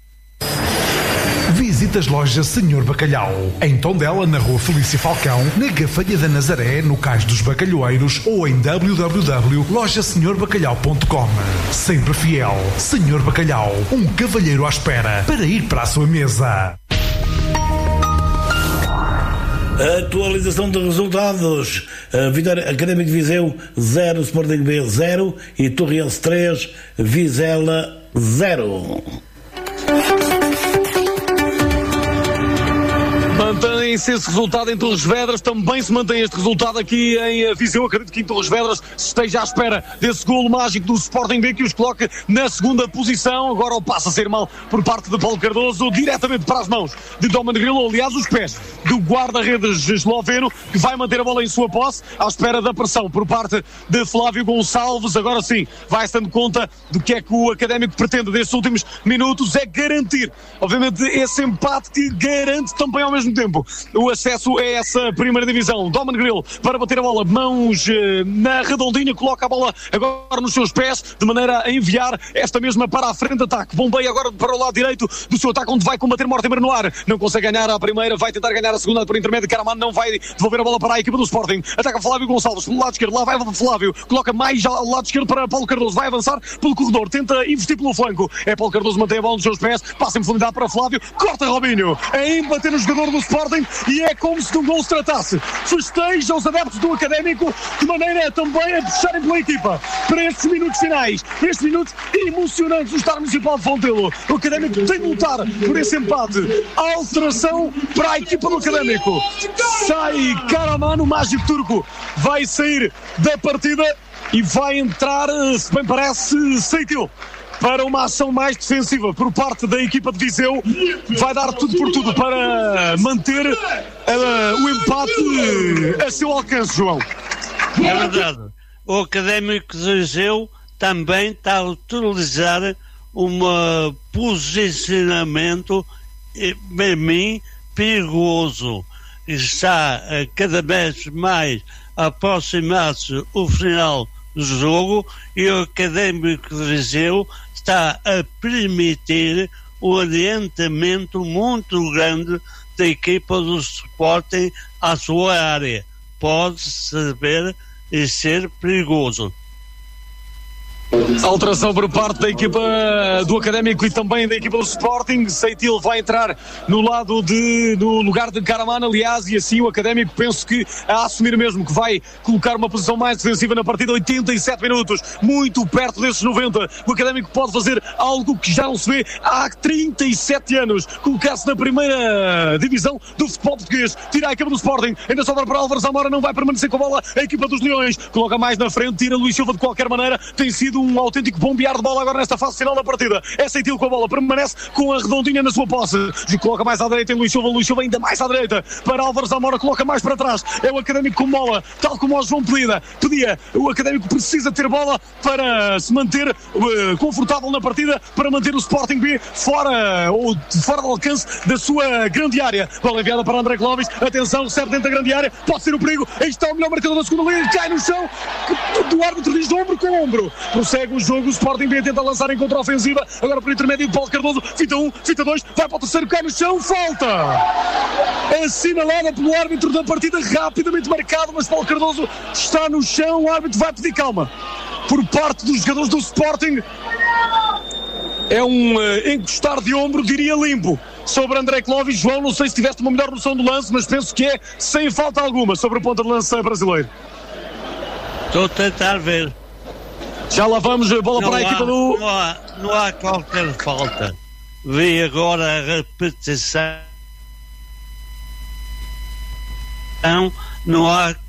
Visite as lojas Senhor Bacalhau, em Tondela, na Rua Felícia Falcão, na Gafanha da Nazaré, no Cais dos Bacalhoeiros ou em w w w ponto loja senhor bacalhau ponto com. Sempre fiel, Senhor Bacalhau, um cavalheiro à espera para ir para a sua mesa. Atualização de resultados. A Vitória Académico de Viseu zero, Sporting B zero e Torriense três, Vizela zero. Mantém-se esse resultado em Torres Vedras, também se mantém este resultado aqui em Viseu. Acredito que em Torres Vedras esteja à espera desse golo mágico do Sporting B que os coloca na segunda posição. Agora o passa a ser mal por parte de Paulo Cardoso, diretamente para as mãos de Domen Grilo, aliás os pés do guarda-redes esloveno, que vai manter a bola em sua posse, à espera da pressão por parte de Flávio Gonçalves. Agora sim, vai-se dando conta do que é que o Académico pretende destes últimos minutos, é garantir, obviamente, esse empate que garante também ao mesmo tempo o acesso a essa primeira divisão. Domen Grilo para bater a bola, mãos eh, na redondinha, coloca a bola agora nos seus pés, de maneira a enviar esta mesma para a frente de ataque. Bombeia agora para o lado direito do seu ataque, onde vai combater Mortimer no ar. Não consegue ganhar a primeira, vai tentar ganhar a segunda por intermédio. Caraman não vai devolver a bola para a equipa do Sporting. Ataca Flávio Gonçalves pelo lado esquerdo, lá vai Flávio, coloca mais ao lado esquerdo para Paulo Cardoso, vai avançar pelo corredor, tenta investir pelo flanco. É Paulo Cardoso, mantém a bola nos seus pés, passa em profundidade para Flávio, corta Robinho, é embater no jogador do Sporting e é como se de um gol se tratasse. Festeja os adeptos do Académico de maneira também a puxarem pela equipa para estes minutos finais, para estes minutos emocionantes do Estádio Municipal de Fontelo. O Académico tem de lutar por esse empate. Alteração para a equipa do Académico. Sai Karaman, o mágico turco vai sair da partida e vai entrar, se bem parece, Seitil, para uma ação mais defensiva por parte da equipa de Viseu. Vai dar tudo por tudo para manter uh, o empate a seu alcance, João. É verdade. O Académico de Viseu também está a utilizar um posicionamento, para mim, perigoso. Está a cada vez mais a aproximar-se o final do jogo e o Académico de Viseu está a permitir o adiantamento muito grande da equipa do Sporting à sua área. Pode saber e ser perigoso. Alteração por parte da equipa do Académico e também da equipa do Sporting. Seitil vai entrar no lado de, no lugar de Karaman, aliás, e assim o Académico penso que a assumir mesmo que vai colocar uma posição mais defensiva na partida. Oitenta e sete minutos, muito perto desses noventa. O Académico pode fazer algo que já não se vê há trinta e sete anos, colocar-se na primeira divisão do futebol português. Tira a equipa do Sporting, ainda sobra para Álvaro Zamora, não vai permanecer com a bola a equipa dos Leões, coloca mais na frente, tira Luís Silva de qualquer maneira. Tem sido um autêntico bombear de bola agora nesta fase final da partida. É Seitil com a bola, permanece com a redondinha na sua posse, coloca mais à direita em Luís Silva, Luís Silva ainda mais à direita para Álvaro Zamora, coloca mais para trás, é o Académico com bola, tal como o João pedia, pedia, o Académico precisa ter bola para se manter uh, confortável na partida, para manter o Sporting B fora, ou fora do alcance da sua grande área. Bola enviada para André Clóvis, atenção, recebe dentro da grande área, pode ser o perigo, aí está o melhor marcador da segunda linha, cai no chão, do árbitro diz de ombro com ombro, prossegue o jogo, o Sporting B tenta lançar em contra-ofensiva, agora por intermédio de Paulo Cardoso, fita um, fita dois, vai para o terceiro, cai no chão, falta! Assinalada pelo árbitro da partida, rapidamente marcado, mas Paulo Cardoso está no chão, o árbitro vai pedir calma. Por parte dos jogadores do Sporting, é um uh, encostar de ombro, diria limpo, sobre André Clóvis. João, não sei se tiveste uma melhor noção do lance, mas penso que é sem falta alguma sobre o ponta de lança brasileiro. Estou a tentar ver. Já lá vamos, a bola não para a há, equipa do... Não há, não há qualquer falta. Vi agora a repetição. Não, não há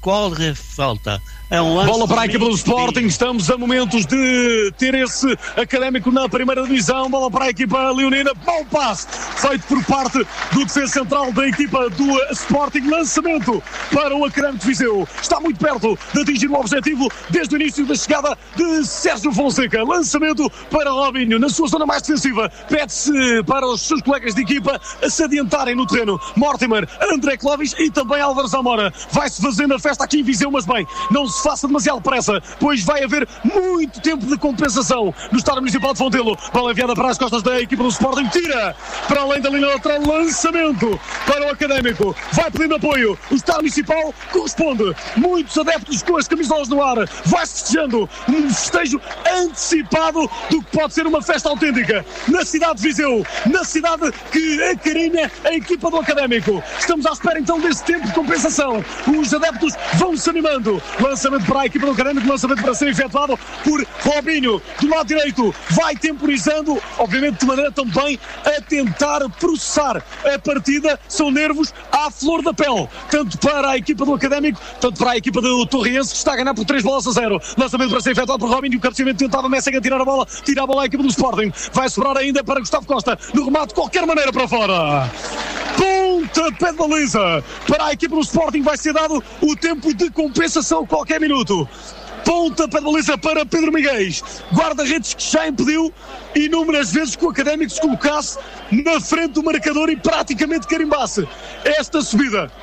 qualquer falta. É um bola para a equipa do Sporting, estamos a momentos de ter esse Académico na primeira divisão, bola para a equipa leonina, bom passe feito por parte do defesa central da equipa do Sporting, lançamento para o Académico de Viseu, está muito perto de atingir o objetivo desde o início da chegada de Sérgio Fonseca, lançamento para Robinho, na sua zona mais defensiva, pede-se para os seus colegas de equipa a se adiantarem no terreno, Mortimer, André Clovis e também Álvaro Zamora, vai-se fazendo a festa aqui em Viseu, mas bem, não se faça demasiado pressa, pois vai haver muito tempo de compensação no estádio municipal de Fontelo. Bola enviada para as costas da equipa do Sporting, tira para além da linha lateral, lançamento para o Académico, vai pedindo apoio, o estádio municipal corresponde, muitos adeptos com as camisolas no ar, vai-se festejando, um festejo antecipado do que pode ser uma festa autêntica na cidade de Viseu, na cidade que acarinha a equipa do Académico. Estamos à espera então desse tempo de compensação, os adeptos vão se animando, lançamento para a equipa do Académico, lançamento para ser efetuado por Robinho, do lado direito, vai temporizando, obviamente de maneira também a tentar processar a partida, são nervos à flor da pele, tanto para a equipa do Académico, tanto para a equipa do Torriense, que está a ganhar por três bolas a zero, lançamento para ser efetuado por Robinho, o cabeceamento tentava Messega tirar a bola, tira a bola à equipa do Sporting, vai sobrar ainda para Gustavo Costa, no remate de qualquer maneira para fora. Pontapé de baliza para a equipa do Sporting, vai ser dado o tempo de compensação a qualquer minuto. Pontapé de baliza para Pedro Miguel, guarda-redes que já impediu inúmeras vezes que o Académico se colocasse na frente do marcador e praticamente carimbasse esta subida.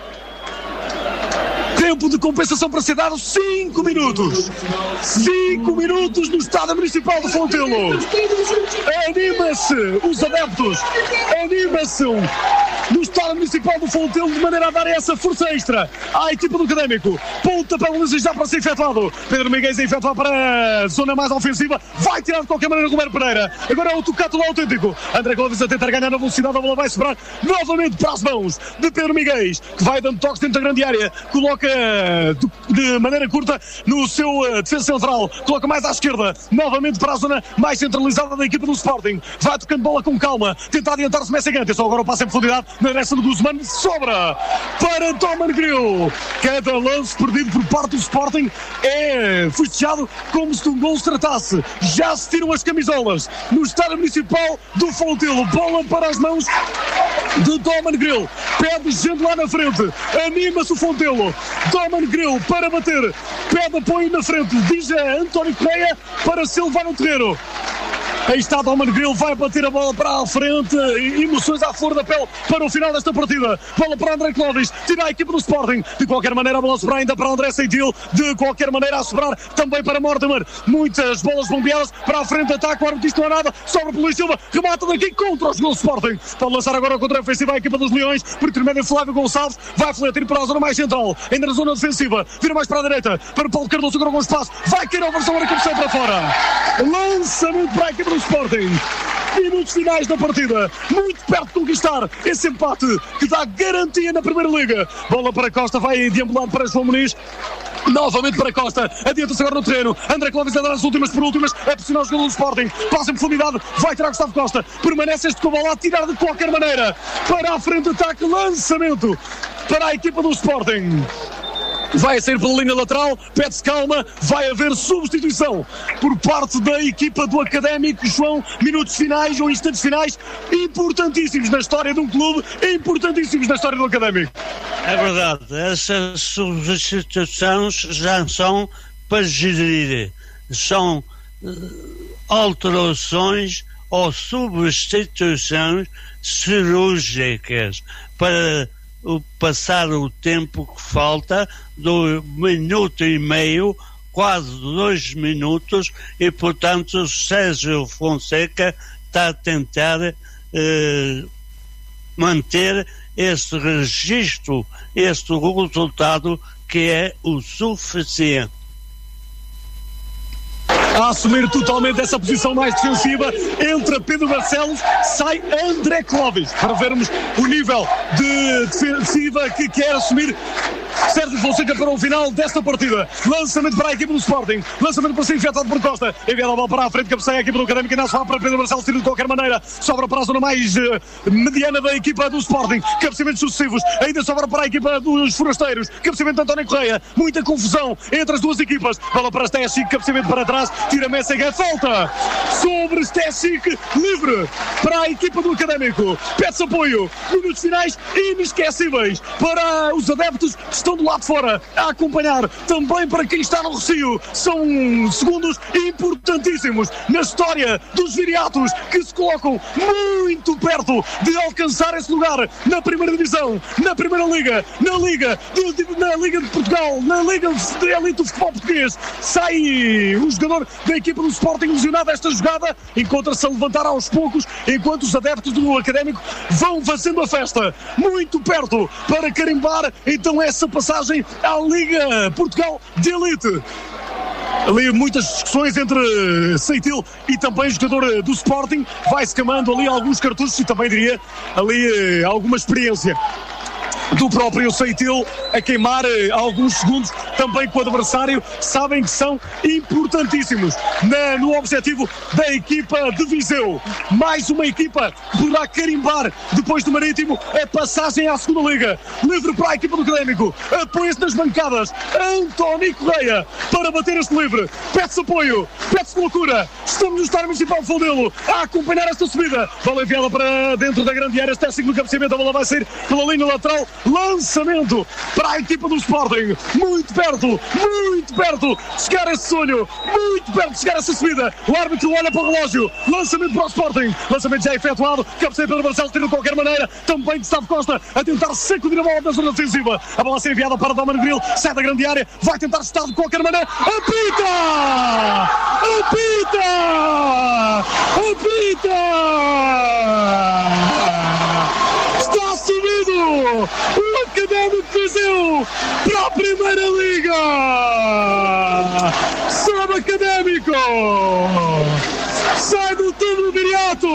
Tempo de compensação para ser dado cinco minutos. cinco minutos no estádio municipal de Fontelo. Anima-se os adeptos. Anima-se no estádio municipal de Fontelo de maneira a dar essa força extra à equipa do Académico. Ponta para o já para ser efetuado. Pedro Miguel é efetuado para a zona mais ofensiva. Vai tirar de qualquer maneira o Roberto Pereira. Agora é o tocato autêntico. André Clovis a tentar ganhar na velocidade. A bola vai sobrar novamente para as mãos de Pedro Miguel, que vai dando toques dentro da grande área. Coloca de maneira curta no seu uh, defesa central, coloca mais à esquerda, novamente para a zona mais centralizada da equipa do Sporting, vai tocando bola com calma, tenta adiantar-se Messegante, só agora o passe em profundidade na direção do Guzmán, sobra para Doman Grill. Cada lance perdido por parte do Sporting é festejado como se de um gol se tratasse. Já se tiram as camisolas no estádio municipal do Fontelo, bola para as mãos de Doman Grill, pede gente lá na frente, anima-se o Fontelo. Doman Grill para bater, pede apoio na frente, diz a António Correia para se levar no terreno. Aí está Doman Grill, vai bater a bola para a frente, emoções à flor da pele para o final desta partida. Bola para André Clovis, tira a equipa do Sporting, de qualquer maneira a bola sobrar ainda para André Seitil, de qualquer maneira a sobrar também para Mortimer, muitas bolas bombeadas para a frente, ataque, o árbitro não há nada, sobra para Luís Silva, remata daqui contra os gols do Sporting, pode lançar agora contra a ofensiva a equipa dos Leões, por intermédio de Flávio Gonçalves, vai fletir para a zona mais central, ainda na zona defensiva, vira mais para a direita, para o Paulo Cardoso, agora com espaço, vai cair a versão, agora cabeceia para fora, lançamento para a equipa do Sporting. Minutos finais da partida, muito perto de conquistar esse empate que dá garantia na Primeira Liga. Bola para Costa, vai deambular para João Muniz. Novamente para Costa, adianta-se agora no terreno. André Clovis a dar as últimas por últimas, é pressionar o jogador do Sporting, passa em profundidade, vai tirar Gustavo Costa, permanece este com a bola a tirar de qualquer maneira para a frente, ataque, lançamento para a equipa do Sporting. Vai sair pela linha lateral, pede-se calma, vai haver substituição por parte da equipa do Académico. João, minutos finais ou instantes finais importantíssimos na história de um clube, importantíssimos na história do Académico. É verdade, essas substituições já são para gerir, são uh, alterações ou substituições cirúrgicas para o passar o tempo que falta do minuto e meio, quase dois minutos, e portanto o Sérgio Fonseca está a tentar eh, manter este registro, este resultado que é o suficiente. A assumir totalmente essa posição mais defensiva, entra Pedro Barcelos, sai André Clovis, para vermos o nível de defensiva que quer assumir Sérgio Fonseca para o final desta partida. Lançamento para a equipa do Sporting. Lançamento para ser infectado por Costa. Enviado a bola para a frente, cabeceia a equipa do Académico. Não se fala para Pedro Marcelo, tira de qualquer maneira. Sobra para a zona mais uh, mediana da equipa do Sporting. Cabeceamentos sucessivos. Ainda sobra para a equipa dos Forasteiros. Cabeceamento de António Correia. Muita confusão entre as duas equipas. Bola para Stesic. Cabeceamento para trás. Tira Messega. Falta sobre Stesic. Livre para a equipa do Académico. Pede-se apoio. Minutos finais inesquecíveis para os adeptos que estão do lado de fora a acompanhar. Também para quem está no Recio. São segundos importantíssimos na história dos viriatos que se colocam muito perto de alcançar esse lugar na primeira divisão, na primeira liga, na liga de, de, na liga de Portugal, na liga de elite do futebol português. Sai o jogador da equipa do Sporting lesionado esta jogada, encontra-se a levantar aos poucos enquanto os adeptos do Académico vão fazendo a festa muito perto para carimbar então essa passagem à Liga Portugal de Elite. Ali muitas discussões entre Seitil e também o jogador do Sporting. Vai-se camando ali alguns cartuchos e também diria ali alguma experiência do próprio Seitil a queimar alguns segundos também com o adversário. Sabem que são importantíssimos na, no objetivo da equipa de Viseu. Mais uma equipa que poderá carimbar depois do Marítimo a passagem à segunda liga. Livre para a equipa do Académico. Apoia-se nas bancadas António Correia para bater este livre. Pede-se apoio, pede-se loucura. Estamos no estádio municipal de Faldelo a acompanhar esta subida. Bola enviada para dentro da grande área. Stesic no cabeceamento. A bola vai sair pela linha lateral. Lançamento para a equipa do Sporting. Muito perto, muito perto de chegar a esse sonho. Muito perto de chegar a essa subida. O árbitro olha para o relógio. Lançamento para o Sporting. Lançamento já efetuado. Cabeceia Pedro Marcelo, tira de qualquer maneira. Também Gustavo Costa a tentar sacudir a bola da zona defensiva. A bola a ser enviada para Domano Grilo. Sai da grande área. Vai tentar chutar de qualquer maneira. Apita! Apita! Apita! Está subido o Académico de Viseu para a Primeira Liga. Sobe Académico. Sai do túmulo Viriato.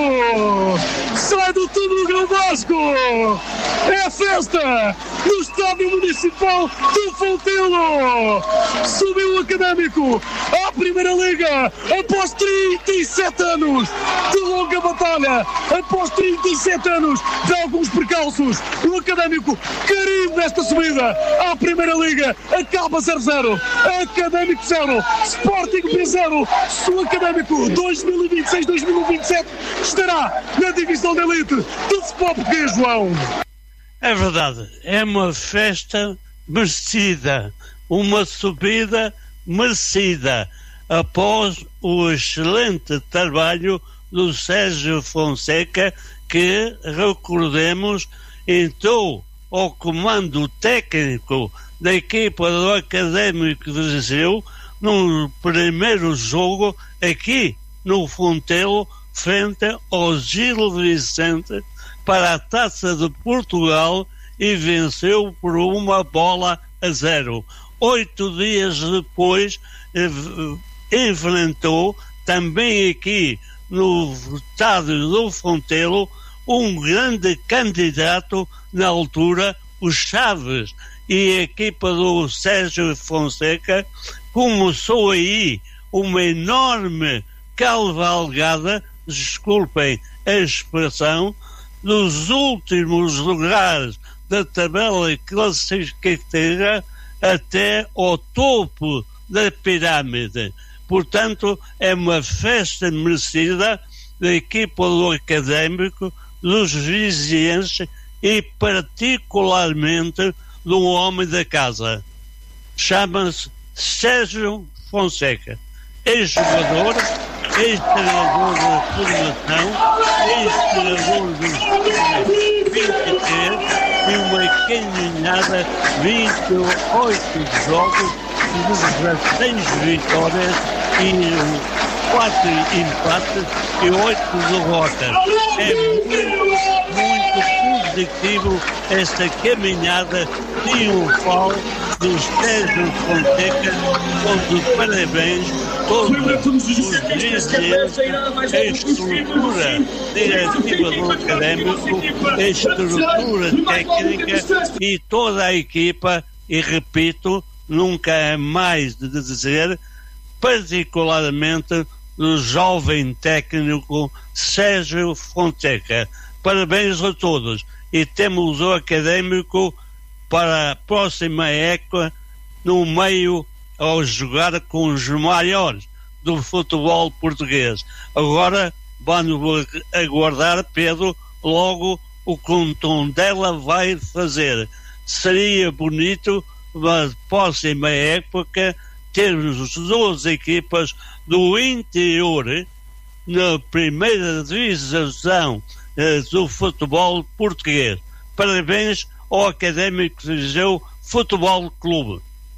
Sai do túmulo Grão Vasco. É a festa no estádio municipal do Fontelo. Subiu o Académico à Primeira Liga após trinta e sete anos de longa batalha, após trinta e sete anos de alguns percalços. O Académico carimba nesta subida à Primeira Liga. Acaba zero zero. Académico zero. Sporting B zero. O Académico dois mil e vinte e seis dois mil e vinte e sete estará na divisão de elite do futebol português, João. É verdade, é uma festa merecida, uma subida merecida, após o excelente trabalho do Sérgio Fonseca, que, recordemos, entrou ao comando técnico da equipa do Académico de Viseu no primeiro jogo aqui no Fontelo, frente ao Gil Vicente, para a Taça de Portugal, e venceu por uma bola a zero. Oito dias depois enfrentou também aqui no estádio do Fontelo um grande candidato na altura, o Chaves, e a equipa do Sérgio Fonseca começou aí uma enorme cavalgada, desculpem a expressão, dos últimos lugares da tabela classificatória até ao topo da pirâmide. Portanto, é uma festa merecida da equipa do Académico, dos vizienses e particularmente do homem da casa. Chama-se Sérgio Fonseca. Ex-jogador, ex-treinador da formação, ex-treinador dos vinte e três e uma caminhada vinte e oito jogos, dezesseis vitórias e quatro empates e oito derrotas. É muito, muito positivo esta caminhada triunfal do Sérgio Fonseca, com de parabéns todos os dirigentes, a estrutura diretiva do Académico, a estrutura técnica e toda a equipa e repito, nunca é mais de dizer, particularmente do jovem técnico Sérgio Fonseca. Parabéns a todos e temos o Académico para a próxima época no meio ao jogar com os maiores do futebol português. Agora vamos aguardar, Pedro, logo o que o Tondela vai fazer. Seria bonito na próxima época termos duas equipas do interior na primeira divisão eh, do futebol português. Parabéns ao Académico de Viseu Futebol Clube.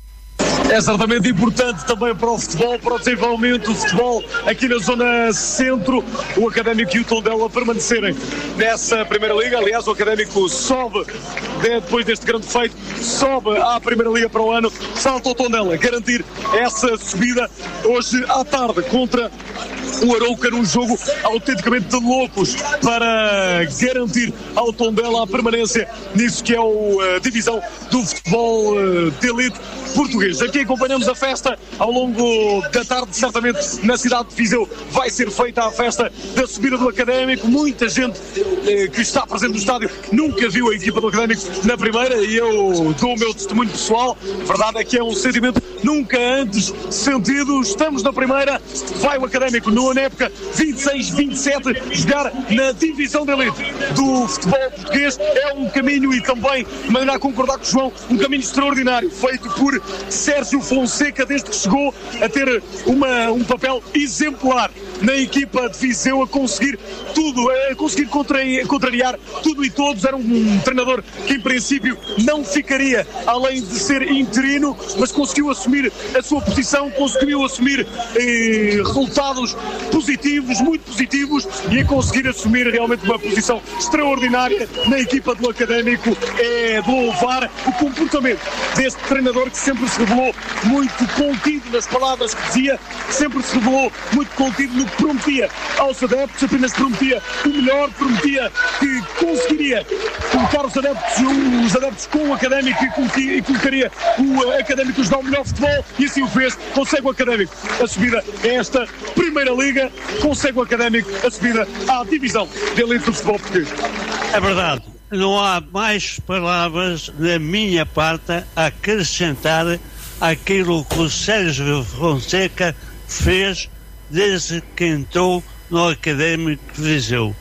É certamente importante também para o futebol, para o desenvolvimento do futebol aqui na zona centro, o Académico e o Tondela permanecerem nessa Primeira Liga. Aliás, o Académico sobe, depois deste grande feito, sobe à Primeira Liga para o ano. Falta o Tondela garantir essa subida hoje à tarde contra o Arouca, num jogo autenticamente de loucos para garantir ao Tondela a permanência nisso que é a divisão do futebol de elite português. Aqui acompanhamos a festa ao longo da tarde, certamente na cidade de Viseu vai ser feita a festa da subida do Académico. Muita gente eh, que está presente no estádio nunca viu a equipa do Académico na primeira e eu dou o meu testemunho pessoal. A verdade é que é um sentimento nunca antes sentido. Estamos na primeira, vai o Académico no na época vinte e seis vinte e sete jogar na divisão de elite do futebol português. É um caminho, e também de maneira a concordar com o João, um caminho extraordinário feito por Sérgio Fonseca desde que chegou a ter uma, um papel exemplar na equipa de Viseu, a conseguir tudo, a conseguir contrariar tudo e todos. Era um, um treinador que em princípio não ficaria além de ser interino, mas conseguiu assumir a sua posição, conseguiu assumir eh, resultados positivos, muito positivos, e a conseguir assumir realmente uma posição extraordinária na equipa do Académico. É de louvar o comportamento deste treinador, que sempre se revelou muito contido nas palavras que dizia, sempre se revelou muito contido no que prometia aos adeptos, apenas prometia o melhor, prometia que conseguiria colocar os adeptos, os adeptos com o Académico e colocaria o Académico a jogar o melhor futebol, e assim o fez. Consegue o Académico a subida a esta Primeira Liga, consegue o Académico a subida à divisão de elite do futebol português. É verdade, não há mais palavras da minha parte a acrescentar aquilo que o Sérgio Fonseca fez desde que entrou no Académico de Viseu.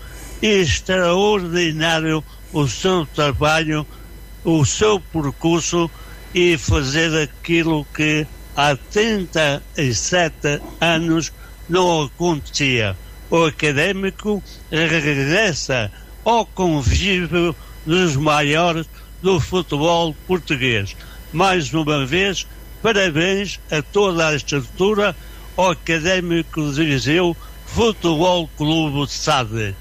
Extraordinário o seu trabalho, o seu percurso, e fazer aquilo que há trinta e sete anos não acontecia. O Académico regressa ao convívio dos maiores do futebol português. Mais uma vez, parabéns a toda a estrutura, ao Académico de Viseu Futebol Clube de Sade.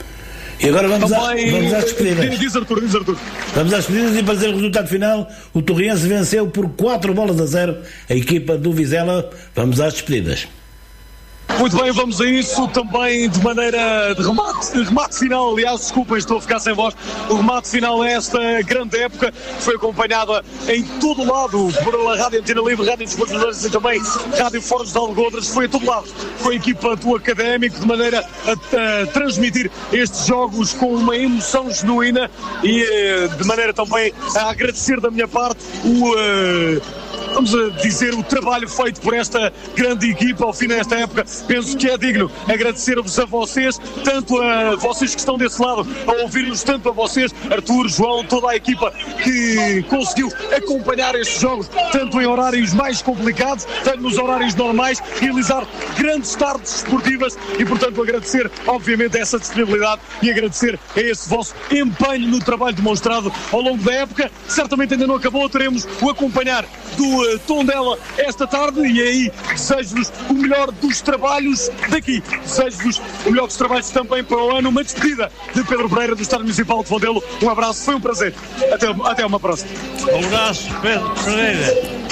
E agora vamos, Também, a, vamos às despedidas. Diz Artur, diz Artur. Vamos às despedidas e para dizer o resultado final. O Torriense venceu por quatro bolas a zero a equipa do Vizela. Vamos às despedidas. Muito bem, vamos a isso também de maneira de remate, de remate final. Aliás, desculpem, estou a ficar sem voz. O remate final é esta grande época, foi acompanhada em todo lado pela Rádio Antena Livre, Rádio dos Portugueses e também Rádio Foros de Algodres. Foi a todo lado com a equipa do Académico, de maneira a, a transmitir estes jogos com uma emoção genuína e de maneira também a agradecer da minha parte o... Uh, vamos a dizer, o trabalho feito por esta grande equipa ao fim desta época. Penso que é digno agradecer-vos a vocês, tanto a vocês que estão desse lado a ouvir-nos, tanto a vocês, Artur, João, toda a equipa que conseguiu acompanhar estes jogos, tanto em horários mais complicados, tanto nos horários normais, realizar grandes tardes esportivas e, portanto, agradecer, obviamente, essa disponibilidade e agradecer a esse vosso empenho no trabalho demonstrado ao longo da época. Certamente ainda não acabou, teremos o acompanhar do Tondela esta tarde, e aí desejo-vos o melhor dos trabalhos daqui, desejo-vos o melhor dos trabalhos também para o ano. Uma despedida de Pedro Pereira do Estádio Municipal de Fondelo. Um abraço, foi um prazer, até, até uma próxima. Um abraço, Pedro Pereira.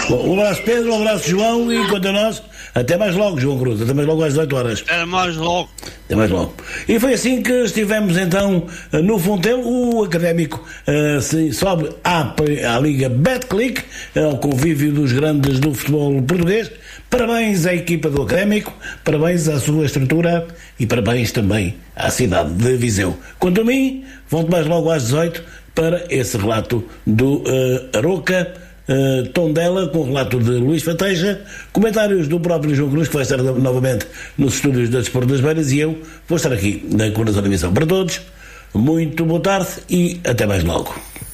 Bom, um abraço, Pedro, um abraço, João, e quanto a nós, até mais logo, João Cruz, até mais logo às dezoito horas. Até mais logo. Até mais logo. E foi assim que estivemos então no Fontelo. O Académico uh, se sobe à, à Liga Betclic, ao convívio dos grandes do futebol português. Parabéns à equipa do Académico, parabéns à sua estrutura e parabéns também à cidade de Viseu. Quanto a mim, volto mais logo às dezoito para esse relato do uh, Aroca, uh, Tondela, com o relato de Luís Fateja, comentários do próprio João Cruz, que vai estar novamente nos estúdios da Desporto das Beiras, e eu vou estar aqui na coordenação da emissão. Para todos, muito boa tarde e até mais logo.